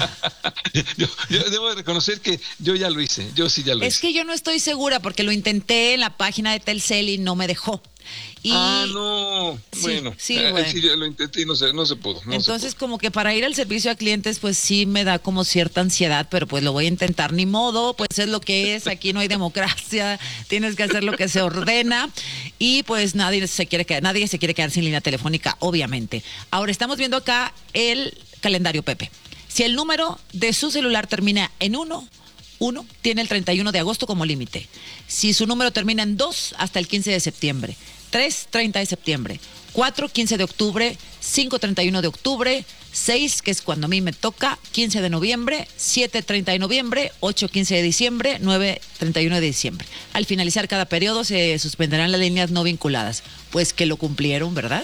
Yo debo reconocer que yo ya lo hice. Yo sí ya lo hice. Es que yo no estoy segura porque lo intenté en la página de Telcel y no me dejó. Y... no. Sí, bueno. sí, bueno. Sí, yo lo intenté y no se pudo. Entonces, como que para ir al servicio a clientes, pues sí me da como cierta ansiedad, pero pues lo voy a intentar. Ni modo, pues es lo que es. Aquí no hay democracia. Tienes que hacer lo que se ordena. Y pues nadie se quiere quedar sin línea telefónica, obviamente. Ahora, estamos viendo acá el calendario, Pepe. Si el número de su celular termina en 1, tiene el 31 de agosto como límite. Si su número termina en 2, hasta el 15 de septiembre. 3, 30 de septiembre. 4, 15 de octubre. 5, 31 de octubre. 6, que es cuando a mí me toca, 15 de noviembre. 7, 30 de noviembre. 8, 15 de diciembre. 9, 31 de diciembre. Al finalizar cada periodo se suspenderán las líneas no vinculadas. Pues que lo cumplieron, ¿verdad?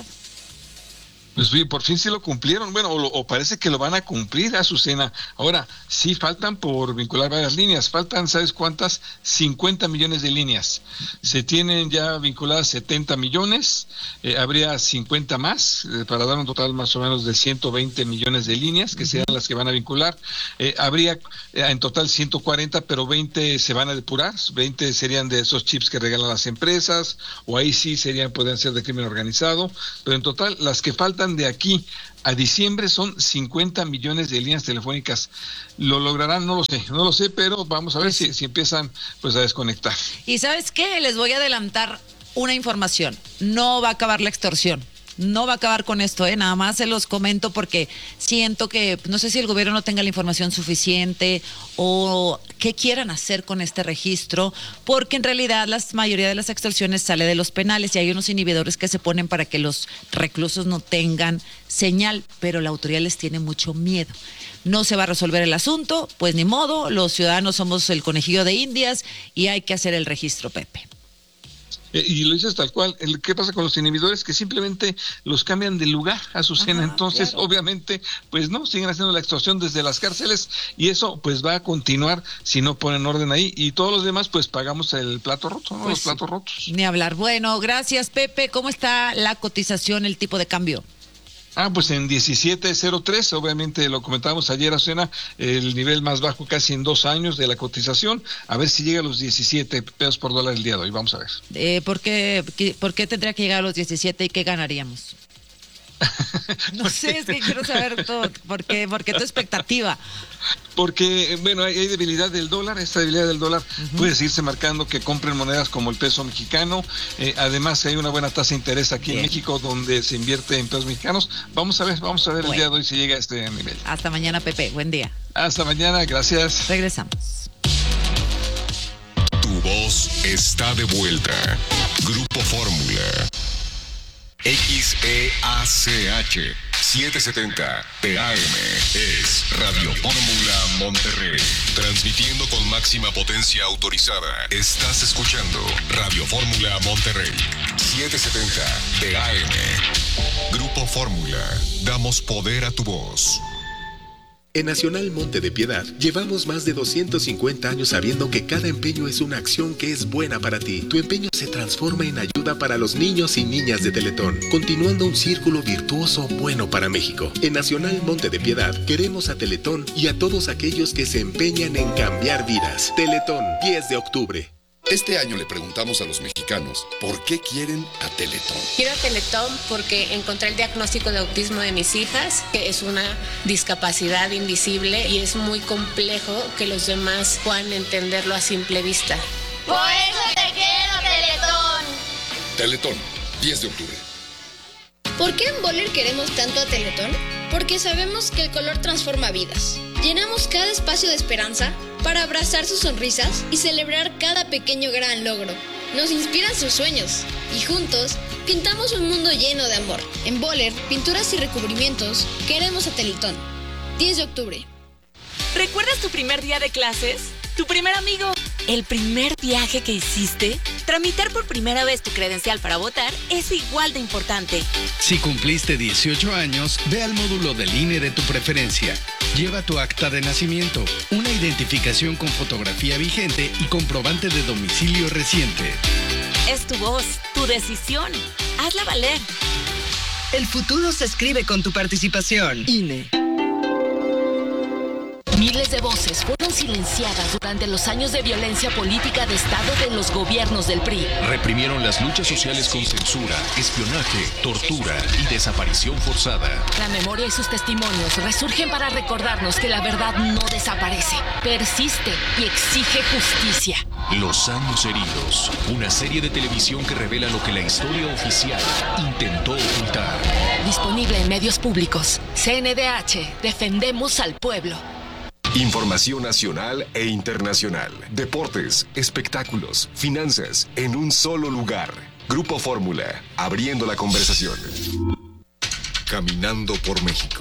Pues por fin sí lo cumplieron, bueno, o parece que lo van a cumplir, Azucena. Ahora, sí faltan por vincular varias líneas, faltan, ¿sabes cuántas? 50 millones de líneas. Se tienen ya vinculadas 70 millones, habría 50 más, para dar un total más o menos de 120 millones de líneas, que serán las que van a vincular. Habría en total 140, pero 20 se van a depurar, 20 serían de esos chips que regalan las empresas, o ahí sí podrían ser de crimen organizado, pero en total las que faltan de aquí a diciembre son 50 millones de líneas telefónicas. ¿Lo lograrán? No lo sé, pero vamos a ver si empiezan pues a desconectar. ¿Y sabes qué? Les voy a adelantar una información. No va a acabar la extorsión. No va a acabar con esto, nada más se los comento porque siento que, no sé si el gobierno no tenga la información suficiente o qué quieran hacer con este registro, porque en realidad la mayoría de las extorsiones sale de los penales y hay unos inhibidores que se ponen para que los reclusos no tengan señal, pero la autoridad les tiene mucho miedo. No se va a resolver el asunto, pues ni modo, los ciudadanos somos el conejillo de Indias y hay que hacer el registro, Pepe. Y lo dices tal cual. ¿Qué pasa con los inhibidores? Que simplemente los cambian de lugar, Azucena. Entonces, claro, obviamente, pues no, siguen haciendo la extorsión desde las cárceles y eso pues va a continuar si no ponen orden ahí. Y todos los demás pues pagamos el plato roto, ¿no? Pues los platos rotos. Ni hablar. Bueno, gracias, Pepe. ¿Cómo está la cotización, el tipo de cambio? Pues en 17.03, obviamente lo comentábamos ayer, Azucena, el nivel más bajo casi en 2 años de la cotización, a ver si llega a los 17 pesos por dólar el día de hoy, vamos a ver. ¿Por qué tendría que llegar a los 17 y qué ganaríamos? No sé, es que quiero saber todo, ¿por qué tu expectativa? Porque, bueno, hay debilidad del dólar, esta debilidad del dólar puede seguirse marcando que compren monedas como el peso mexicano, además hay una buena tasa de interés aquí en México donde se invierte en pesos mexicanos. Vamos a ver el día de hoy si llega a este nivel. Hasta mañana, Pepe, buen día. Hasta mañana, gracias. Regresamos. Tu voz está de vuelta. Grupo Fórmula. XEACH 770 TAM es Radio Fórmula Monterrey. Transmitiendo con máxima potencia autorizada. Estás escuchando Radio Fórmula Monterrey 770 TAM. Grupo Fórmula. Damos poder a tu voz. En Nacional Monte de Piedad llevamos más de 250 años sabiendo que cada empeño es una acción que es buena para ti. Tu empeño se transforma en ayuda para los niños y niñas de Teletón, continuando un círculo virtuoso bueno para México. En Nacional Monte de Piedad queremos a Teletón y a todos aquellos que se empeñan en cambiar vidas. Teletón, 10 de octubre. Este año le preguntamos a los mexicanos por qué quieren a Teletón. Quiero a Teletón porque encontré el diagnóstico de autismo de mis hijas, que es una discapacidad invisible y es muy complejo que los demás puedan entenderlo a simple vista. ¡Por eso te quiero, Teletón! Teletón, 10 de octubre. ¿Por qué en Boller queremos tanto a Teletón? Porque sabemos que el color transforma vidas. Llenamos cada espacio de esperanza para abrazar sus sonrisas y celebrar cada pequeño gran logro. Nos inspiran sus sueños y juntos pintamos un mundo lleno de amor. En Boller, pinturas y recubrimientos, queremos a Teletón. 10 de octubre. ¿Recuerdas tu primer día de clases? ¿Tu primer amigo? ¿El primer viaje que hiciste? Tramitar por primera vez tu credencial para votar es igual de importante. Si cumpliste 18 años, ve al módulo del INE de tu preferencia. Lleva tu acta de nacimiento, una identificación con fotografía vigente y comprobante de domicilio reciente. Es tu voz, tu decisión. Hazla valer. El futuro se escribe con tu participación. INE. Miles de voces fueron silenciadas durante los años de violencia política de Estado de los gobiernos del PRI. Reprimieron las luchas sociales con censura, espionaje, tortura y desaparición forzada. La memoria y sus testimonios resurgen para recordarnos que la verdad no desaparece, persiste y exige justicia. Los años heridos, una serie de televisión que revela lo que la historia oficial intentó ocultar. Disponible en medios públicos. CNDH, defendemos al pueblo. Información nacional e internacional. Deportes, espectáculos, finanzas, en un solo lugar. Grupo Fórmula, abriendo la conversación. Caminando por México.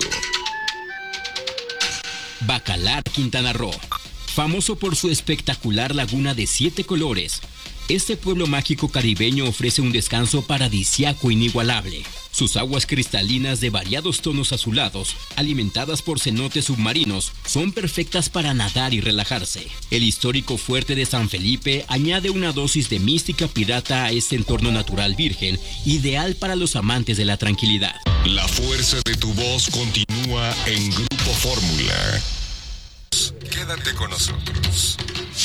Bacalar, Quintana Roo. Famoso por su espectacular laguna de 7 colores, este pueblo mágico caribeño ofrece un descanso paradisíaco inigualable. Sus aguas cristalinas de variados tonos azulados, alimentadas por cenotes submarinos, son perfectas para nadar y relajarse. El histórico fuerte de San Felipe añade una dosis de mística pirata a este entorno natural virgen, ideal para los amantes de la tranquilidad. La fuerza de tu voz continúa en Grupo Fórmula. Quédate con nosotros.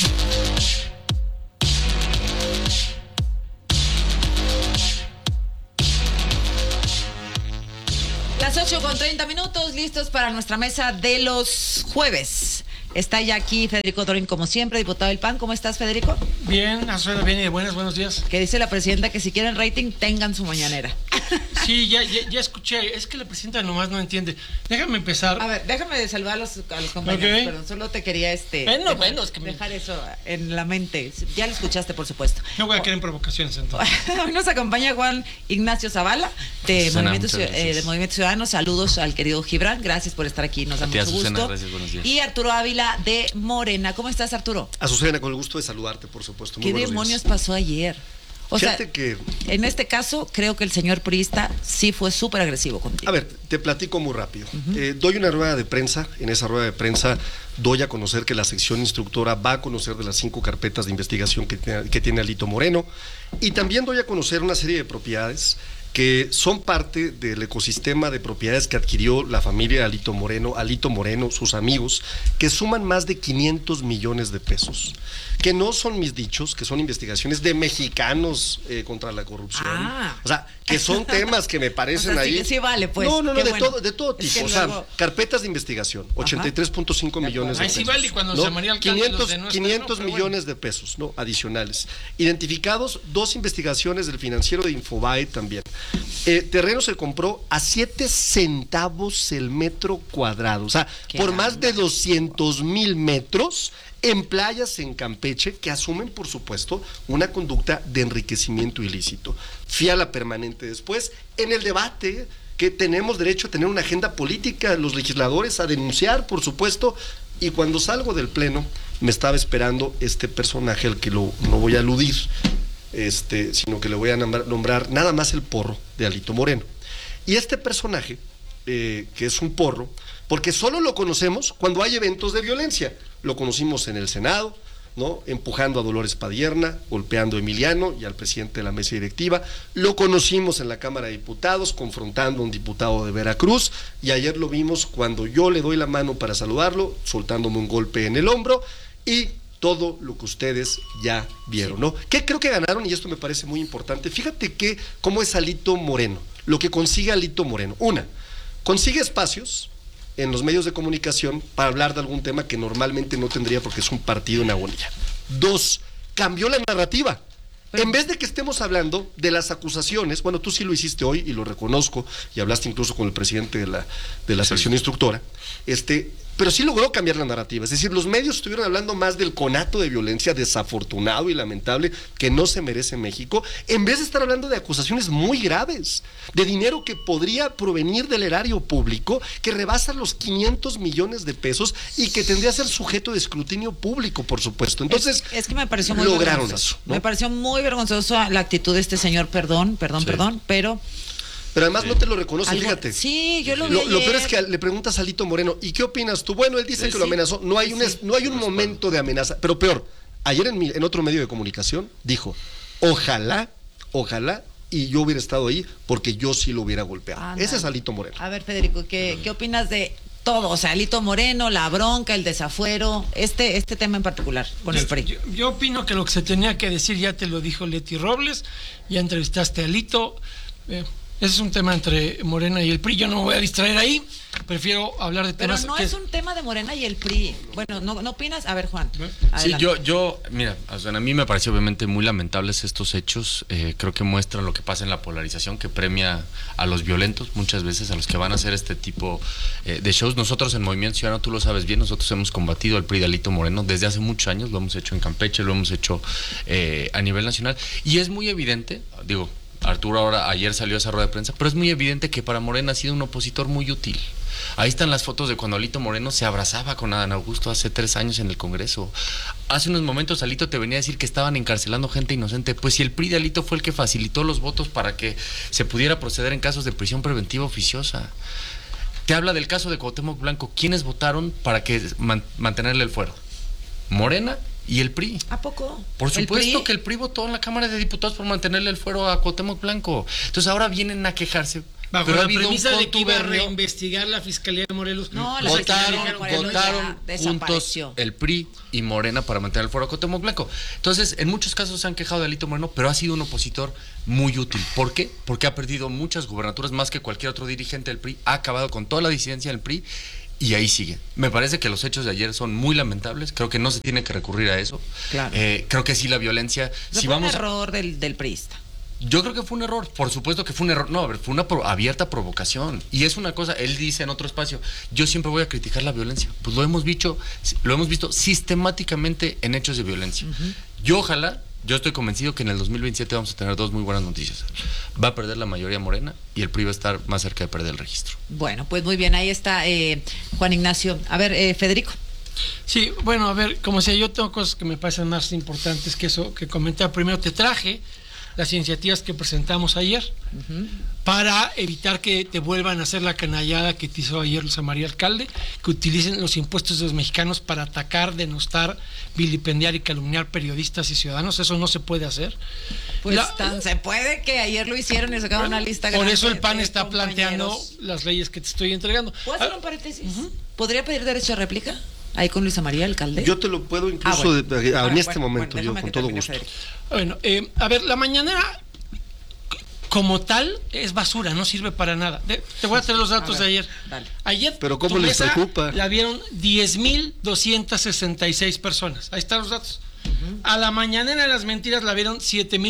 Las 8:30, listos para nuestra mesa de los jueves. Está ya aquí Federico Dorin, como siempre, diputado del PAN. ¿Cómo estás, Federico? Bien, Azuela, bien y de buenos días. Que dice la presidenta que si quieren rating, tengan su mañanera. Sí, ya escuché. Es que la presidenta nomás no entiende. Déjame empezar. A ver, déjame saludar a los compañeros. Okay. Perdón, solo te quería es que dejar eso en la mente. Ya lo escuchaste, por supuesto. No voy a querer provocaciones entonces. Hoy nos acompaña Juan Ignacio Zavala de Movimiento Ciudadano. Saludos al querido Gibran. Gracias por estar aquí. Nos da mucho gusto. Gracias, buenos días. Y Arturo Ávila de Morena. ¿Cómo estás, Arturo? Azucena, con el gusto de saludarte, por supuesto. Muy ¿Qué demonios pasó ayer? O Fíjate sea, que... en este caso, creo que el señor priista sí fue súper agresivo contigo. A ver, te platico muy rápido. Doy una rueda de prensa. En esa rueda de prensa doy a conocer que la sección instructora va a conocer de las 5 carpetas de investigación que tiene Alito Moreno. Y también doy a conocer una serie de propiedades que son parte del ecosistema de propiedades que adquirió la familia Alito Moreno, sus amigos, que suman más de 500 millones de pesos, que no son mis dichos, que son investigaciones de mexicanos contra la corrupción. O sea, que son temas que me parecen ahí. Sí vale, pues. No, de todo tipo. Es que luego... carpetas de investigación, 83.5 millones de pesos. Sí vale, cuando se llamaría 500 millones de pesos, ¿no? Adicionales. Identificados 2 investigaciones del financiero de Infobae también. Terreno se compró a 7 centavos el metro cuadrado, o sea, por más de 200,000 metros en playas en Campeche que asumen, por supuesto, una conducta de enriquecimiento ilícito. Fiala permanente después, en el debate que tenemos derecho a tener una agenda política, los legisladores a denunciar, por supuesto, y cuando salgo del pleno me estaba esperando este personaje al que no voy a aludir, sino que le voy a nombrar nada más el porro de Alito Moreno. Y este personaje, que es un porro, porque solo lo conocemos cuando hay eventos de violencia. Lo conocimos en el Senado, ¿no? Empujando a Dolores Padierna, golpeando a Emiliano y al presidente de la mesa directiva. Lo conocimos en la Cámara de Diputados, confrontando a un diputado de Veracruz, y ayer lo vimos cuando yo le doy la mano para saludarlo, soltándome un golpe en el hombro, y todo lo que ustedes ya vieron, ¿no? ¿Qué creo que ganaron? Y esto me parece muy importante. Fíjate cómo es Alito Moreno, lo que consigue Alito Moreno. Una, consigue espacios en los medios de comunicación para hablar de algún tema que normalmente no tendría porque es un partido en agonía. 2, cambió la narrativa. En vez de que estemos hablando de las acusaciones, bueno, tú sí lo hiciste hoy y lo reconozco, y hablaste incluso con el presidente de la sección instructora, pero sí logró cambiar la narrativa. Es decir, los medios estuvieron hablando más del conato de violencia desafortunado y lamentable que no se merece México, en vez de estar hablando de acusaciones muy graves, de dinero que podría provenir del erario público, que rebasa los 500 millones de pesos y que tendría que ser sujeto de escrutinio público, por supuesto. Entonces, es que me pareció muy lograron vergonzoso. Eso, ¿no? Me pareció muy vergonzoso la actitud de este señor, perdón, pero además no te lo reconoce, fíjate. Sí, yo lo vi ayer. Lo peor es que le preguntas a Alito Moreno, ¿y qué opinas tú? Bueno, él dice que lo amenazó. No hay un momento de amenaza. Pero peor, ayer en otro medio de comunicación dijo, ojalá y yo hubiera estado ahí porque yo sí lo hubiera golpeado. Ándale. Ese es Alito Moreno. A ver, Federico, ¿qué opinas de todo? O sea, Alito Moreno, la bronca, el desafuero, este tema en particular con el PRI. Yo opino que lo que se tenía que decir ya te lo dijo Leti Robles, ya entrevistaste a Alito. Ese es un tema entre Morena y el PRI. Yo no me voy a distraer ahí. Prefiero hablar de temas. Pero no es un tema de Morena y el PRI. Bueno, ¿no opinas? A ver, Juan. Sí, mira, o sea, a mí me parece obviamente muy lamentables estos hechos. Creo que muestran lo que pasa en la polarización, que premia a los violentos muchas veces, a los que van a hacer este tipo de shows. Nosotros en Movimiento Ciudadano, tú lo sabes bien, nosotros hemos combatido al PRI de Alito Moreno desde hace muchos años. Lo hemos hecho en Campeche, lo hemos hecho a nivel nacional. Y es muy evidente, digo, Arturo ayer salió a esa rueda de prensa, pero es muy evidente que para Morena ha sido un opositor muy útil. Ahí están las fotos de cuando Alito Moreno se abrazaba con Adán Augusto hace 3 años en el Congreso. Hace unos momentos Alito te venía a decir que estaban encarcelando gente inocente. Pues si el PRI de Alito fue el que facilitó los votos para que se pudiera proceder en casos de prisión preventiva oficiosa. Te habla del caso de Cuauhtémoc Blanco. ¿Quiénes votaron para que mantenerle el fuero? Morena y el PRI. ¿A poco? Por supuesto que el PRI votó en la Cámara de Diputados por mantenerle el fuero a Cuauhtémoc Blanco. Entonces ahora vienen a quejarse. Bajo pero la ha habido premisa un de que iba a contubernio. reinvestigar la Fiscalía de Morelos. No, la votaron juntos desapareció. el PRI y Morena para mantener el fuero a Cuauhtémoc Blanco. Entonces, en muchos casos se han quejado de Alito Moreno, pero ha sido un opositor muy útil. ¿Por qué? Porque ha perdido muchas gubernaturas más que cualquier otro dirigente del PRI, ha acabado con toda la disidencia del PRI y ahí sigue. Me parece que los hechos de ayer son muy lamentables, creo que no se tiene que recurrir a eso. Claro. Creo que sí la violencia... Si fue un error del priista. Yo creo que fue un error, por supuesto que fue un error. No, a ver, fue una abierta provocación. Y es una cosa, él dice en otro espacio, yo siempre voy a criticar la violencia. Pues lo hemos visto sistemáticamente en hechos de violencia. Yo estoy convencido que en el 2027 vamos a tener 2 muy buenas noticias. Va a perder la mayoría Morena y el PRI va a estar más cerca de perder el registro. Bueno, pues muy bien, ahí está Juan Ignacio. A ver, Federico. Sí, bueno, a ver, como sea, yo tengo cosas que me parecen más importantes que eso que comentar. Primero te traje las iniciativas que presentamos ayer para evitar que te vuelvan a hacer la canallada que te hizo ayer Luisa María Alcalde, que utilicen los impuestos de los mexicanos para atacar, denostar, vilipendiar y calumniar periodistas y ciudadanos. Eso no se puede hacer. Pues se puede que ayer lo hicieron y sacaron una lista grande. Por eso el PAN está planteando las leyes que te estoy entregando. ¿Puedo hacer un paréntesis? ¿Podría pedir derecho a réplica? Ahí con Luisa María Alcalde. Yo te lo puedo incluso en este momento, yo con todo gusto. Bueno, a ver, la mañanera como tal es basura, no sirve para nada. Te voy a traer los datos de ayer. Dale. Ayer, pero ¿cómo les preocupa? La vieron 10,266 personas. Ahí están los datos. A la mañanera de las mentiras la vieron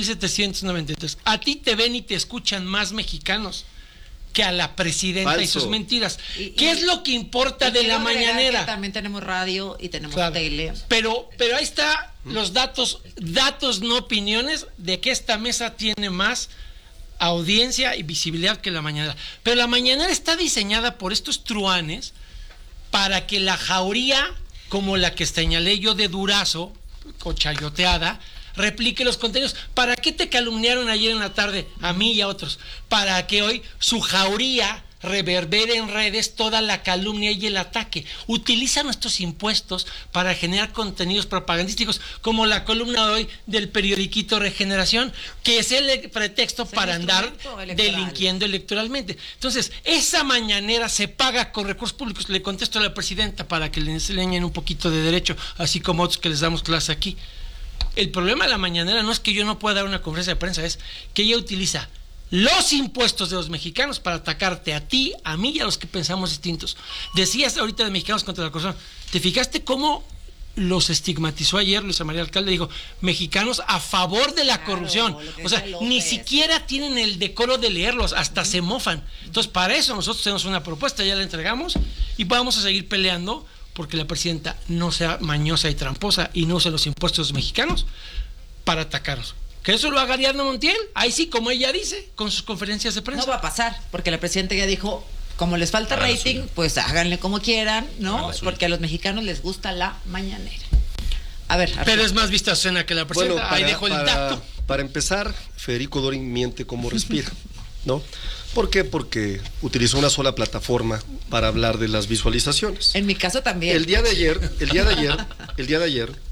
7,793. A ti te ven y te escuchan más mexicanos que a la presidenta. Falso. Y sus mentiras. ¿Qué es lo que importa de la mañanera? También tenemos radio y tenemos tele. Pero ahí está los datos no opiniones de que esta mesa tiene más audiencia y visibilidad que la mañanera. Pero la mañanera está diseñada por estos truanes para que la jauría, como la que señalé yo de Durazo, cochayoteada, replique los contenidos. ¿Para qué te calumniaron ayer en la tarde a mí y a otros? Para que hoy su jauría reverbere en redes toda la calumnia y el ataque. Utiliza nuestros impuestos para generar contenidos propagandísticos, como la columna de hoy del periodiquito Regeneración, que es el pretexto para andar delinquiendo electoralmente. Entonces, esa mañanera se paga con recursos públicos. Le contesto a la presidenta para que le enseñen un poquito de derecho, así como otros que les damos clase aquí. El problema de la mañanera no es que yo no pueda dar una conferencia de prensa, es que ella utiliza los impuestos de los mexicanos para atacarte a ti, a mí y a los que pensamos distintos. Decías ahorita de Mexicanos contra la Corrupción. ¿Te fijaste cómo los estigmatizó ayer Luisa María Alcalde? Dijo, mexicanos a favor de la corrupción. O sea, ni siquiera tienen el decoro de leerlos, hasta se mofan. Entonces, para eso nosotros tenemos una propuesta, ya la entregamos y vamos a seguir peleando porque la presidenta no sea mañosa y tramposa y no use los impuestos de los mexicanos para atacarnos. Que eso lo haga Ariadna Montiel, ahí sí, como ella dice, con sus conferencias de prensa. No va a pasar, porque la presidenta ya dijo, como les falta rating, pues háganle como quieran, ¿no? Porque a los mexicanos les gusta la mañanera. A ver. Pero es más vista cena que la presidenta. Ahí dejo el dato. Para empezar, Federico Dorin miente como respira, ¿no? ¿Por qué? Porque utilizó una sola plataforma para hablar de las visualizaciones. En mi caso también. El día de ayer,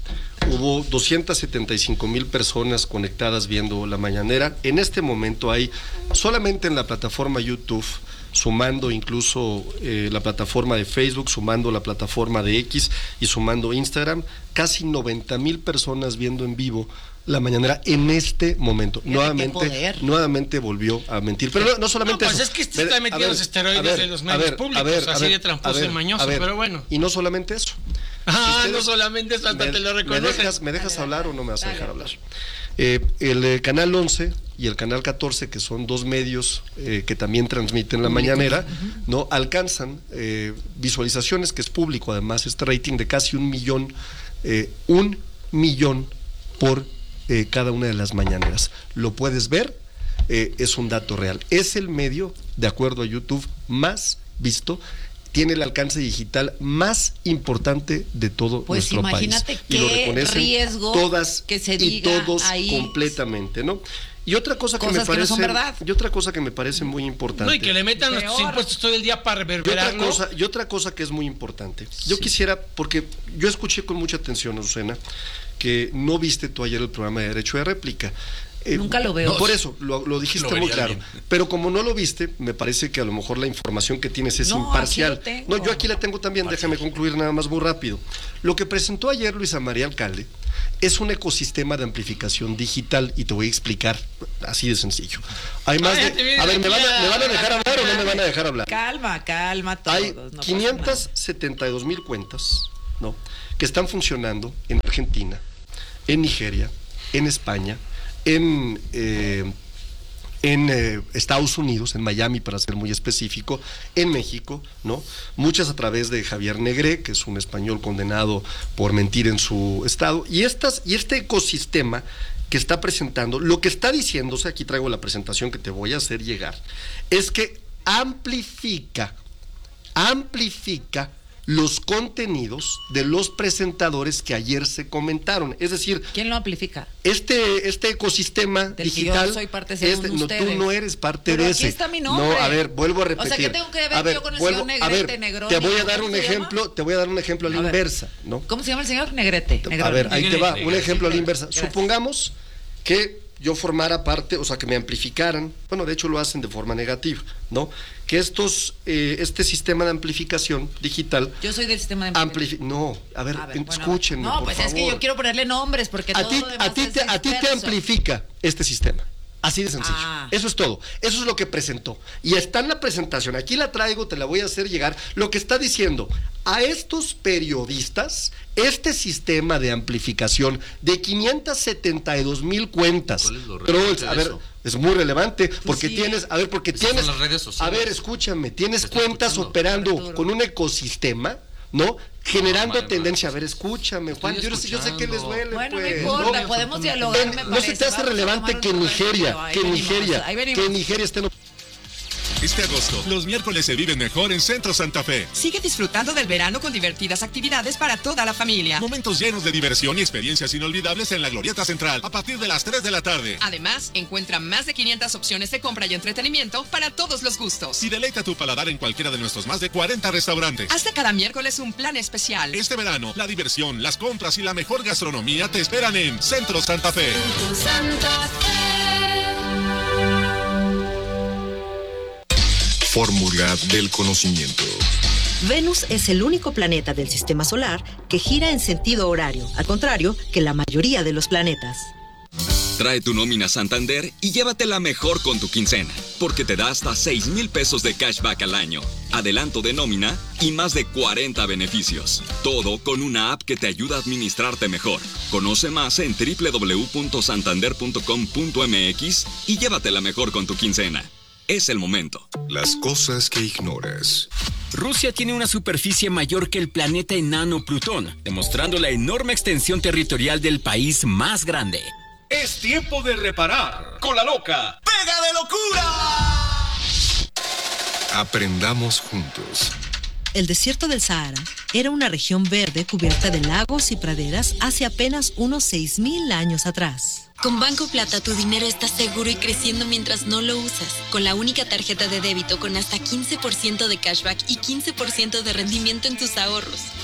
hubo 275,000 personas conectadas viendo la mañanera. En este momento hay solamente en la plataforma YouTube, sumando incluso la plataforma de Facebook, sumando la plataforma de X y sumando Instagram, casi 90,000 personas viendo en vivo la mañanera en este momento. Nuevamente volvió a mentir. Pero no solamente pues eso. Es que está metiendo los esteroides de los medios públicos, así de tramposo y mañoso, pero bueno. Y no solamente eso. No solamente eso, hasta te lo reconocen. ¿Me dejas hablar o no me vas a dejar hablar? El Canal 11 y el Canal 14, que son dos medios que también transmiten la mañanera, ¿no? Alcanzan visualizaciones, que es público además, este rating de casi 1 millón por cada una de las mañaneras. Lo puedes ver, es un dato real. Es el medio, de acuerdo a YouTube, más visto, tiene el alcance digital más importante de todo nuestro país. Pues imagínate y lo reconocen riesgo todas que se diga y todos ahí completamente, ¿no? Y otra cosa que me parece, muy importante. No, y que le metan nuestros impuestos todo el día para reverberarlo. Y otra cosa que es muy importante. Yo quisiera, porque yo escuché con mucha atención, Azucena, que no viste tú ayer el programa de Derecho de Réplica. Nunca lo veo. Por eso, lo dijiste muy claro. Pero como no lo viste, me parece que a lo mejor la información que tienes es imparcial. Yo aquí la tengo también, déjame concluir nada más muy rápido. Lo que presentó ayer Luisa María Alcalde es un ecosistema de amplificación digital, y te voy a explicar así de sencillo. Hay más ¿me van a dejar hablar o no me van a dejar hablar? Calma todos. Hay 572,000 cuentas, ¿no?, que están funcionando en Argentina, en Nigeria, en España, en Estados Unidos, en Miami para ser muy específico, en México, ¿no? Muchas a través de Javier Negré, que es un español condenado por mentir en su estado, y este ecosistema que está presentando, lo que está diciéndose, aquí traigo la presentación que te voy a hacer llegar, es que amplifica los contenidos de los presentadores que ayer se comentaron. Es decir, ¿quién lo amplifica? Este ecosistema digital. Yo soy parte según ustedes. Tú no eres parte pero de aquí ese. Está mi nombre. No, a ver, vuelvo a repetir. O sea, ¿qué tengo que ver yo con el señor Negrete, Negroni? Te voy a dar un ejemplo a la inversa, ¿no? ¿Cómo se llama el señor? Negrete. A ver, ahí te va, un ejemplo a la inversa. Supongamos que yo formara parte, o sea, que me amplificaran, bueno, de hecho lo hacen de forma negativa, ¿no? Que este sistema de amplificación digital... Yo soy del sistema de amplificación. No, a ver, escúchenme, no, por favor. Es que yo quiero ponerle nombres, porque a ti te amplifica este sistema. Así de sencillo. Eso es todo. Eso es lo que presentó. Y está en la presentación. Aquí la traigo, te la voy a hacer llegar. Lo que está diciendo, a estos periodistas, este sistema de amplificación de 572,000 cuentas. Trolls, a ver, es muy relevante, porque tienes, tienes las redes sociales. A ver, escúchame, tienes cuentas operando con un ecosistema, ¿no? Generando tendencia. A ver, escúchame, Juan, yo sé que les duele. Bueno, pues, no importa, podemos dialogar, me parece. No se te hace relevante que Nigeria esté en... Este agosto, los miércoles se viven mejor en Centro Santa Fe. Sigue disfrutando del verano con divertidas actividades para toda la familia. Momentos llenos de diversión y experiencias inolvidables en la Glorieta Central a partir de las 3 de la tarde. Además, encuentra más de 500 opciones de compra y entretenimiento para todos los gustos. Y deleita tu paladar en cualquiera de nuestros más de 40 restaurantes. Hasta cada miércoles un plan especial. Este verano, la diversión, las compras y la mejor gastronomía te esperan en Centro Santa Fe. Santa Fe. Fórmula del conocimiento. Venus es el único planeta del sistema solar que gira en sentido horario, al contrario que la mayoría de los planetas. Trae tu nómina Santander y llévatela mejor con tu quincena, porque te da hasta 6,000 pesos de cashback al año, adelanto de nómina y más de 40 beneficios. Todo con una app que te ayuda a administrarte mejor. Conoce más en www.santander.com.mx y llévatela mejor con tu quincena. Es el momento. Las cosas que ignoras. Rusia tiene una superficie mayor que el planeta enano Plutón, demostrando la enorme extensión territorial del país más grande. Es tiempo de reparar con la loca ¡Pega de locura! Aprendamos juntos. El desierto del Sahara era una región verde cubierta de lagos y praderas hace apenas unos 6,000 años atrás. Con Banco Plata tu dinero está seguro y creciendo mientras no lo usas. Con la única tarjeta de débito con hasta 15% de cashback y 15% de rendimiento en tus ahorros.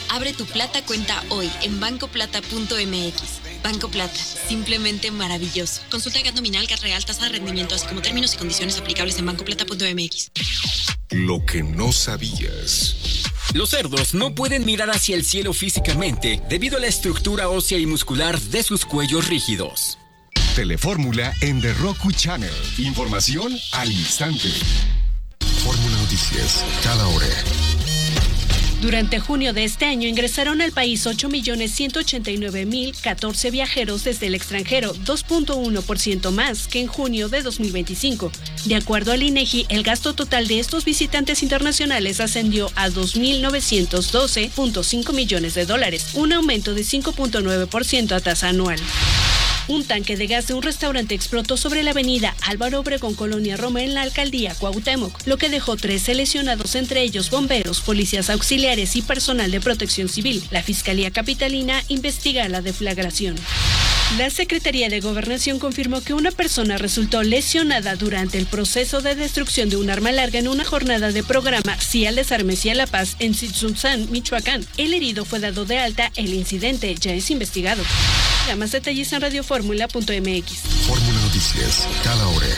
Abre tu Plata cuenta hoy en bancoplata.mx. Banco Plata, simplemente maravilloso. Consulta GAT nominal, GAT real, tasa de rendimiento, así como términos y condiciones aplicables en bancoplata.mx. Lo que no sabías. Los cerdos no pueden mirar hacia el cielo físicamente debido a la estructura ósea y muscular de sus cuellos rígidos. Telefórmula en The Roku Channel. Información al instante. Fórmula Noticias, cada hora. Durante junio de este año ingresaron al país 8.189.014 viajeros desde el extranjero, 2.1% más que en junio de 2025. De acuerdo al INEGI, el gasto total de estos visitantes internacionales ascendió a $2.912.5 millones, un aumento de 5.9% a tasa anual. Un tanque de gas de un restaurante explotó sobre la avenida Álvaro Obregón, Colonia Roma, en la alcaldía Cuauhtémoc, lo que dejó 13 lesionados, entre ellos bomberos, policías auxiliares y personal de protección civil. La Fiscalía Capitalina investiga la deflagración. La Secretaría de Gobernación confirmó que una persona resultó lesionada durante el proceso de destrucción de un arma larga en una jornada de programa Sí al Desarme, Sí a la Paz en Tzitzuntzán, Michoacán. El herido fue dado de alta, el incidente ya es investigado. Más detalles en radioformula.mx. Fórmula Noticias, cada hora.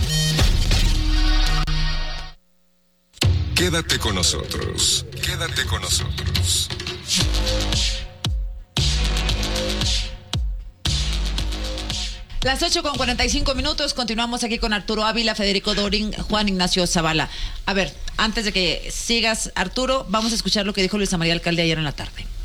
Quédate con nosotros. Quédate con nosotros. Las 8:45, continuamos aquí con Arturo Ávila, Federico Dorin, Juan Ignacio Zavala. A ver, antes de que sigas, Arturo, vamos a escuchar lo que dijo Luisa María Alcalde ayer en la tarde.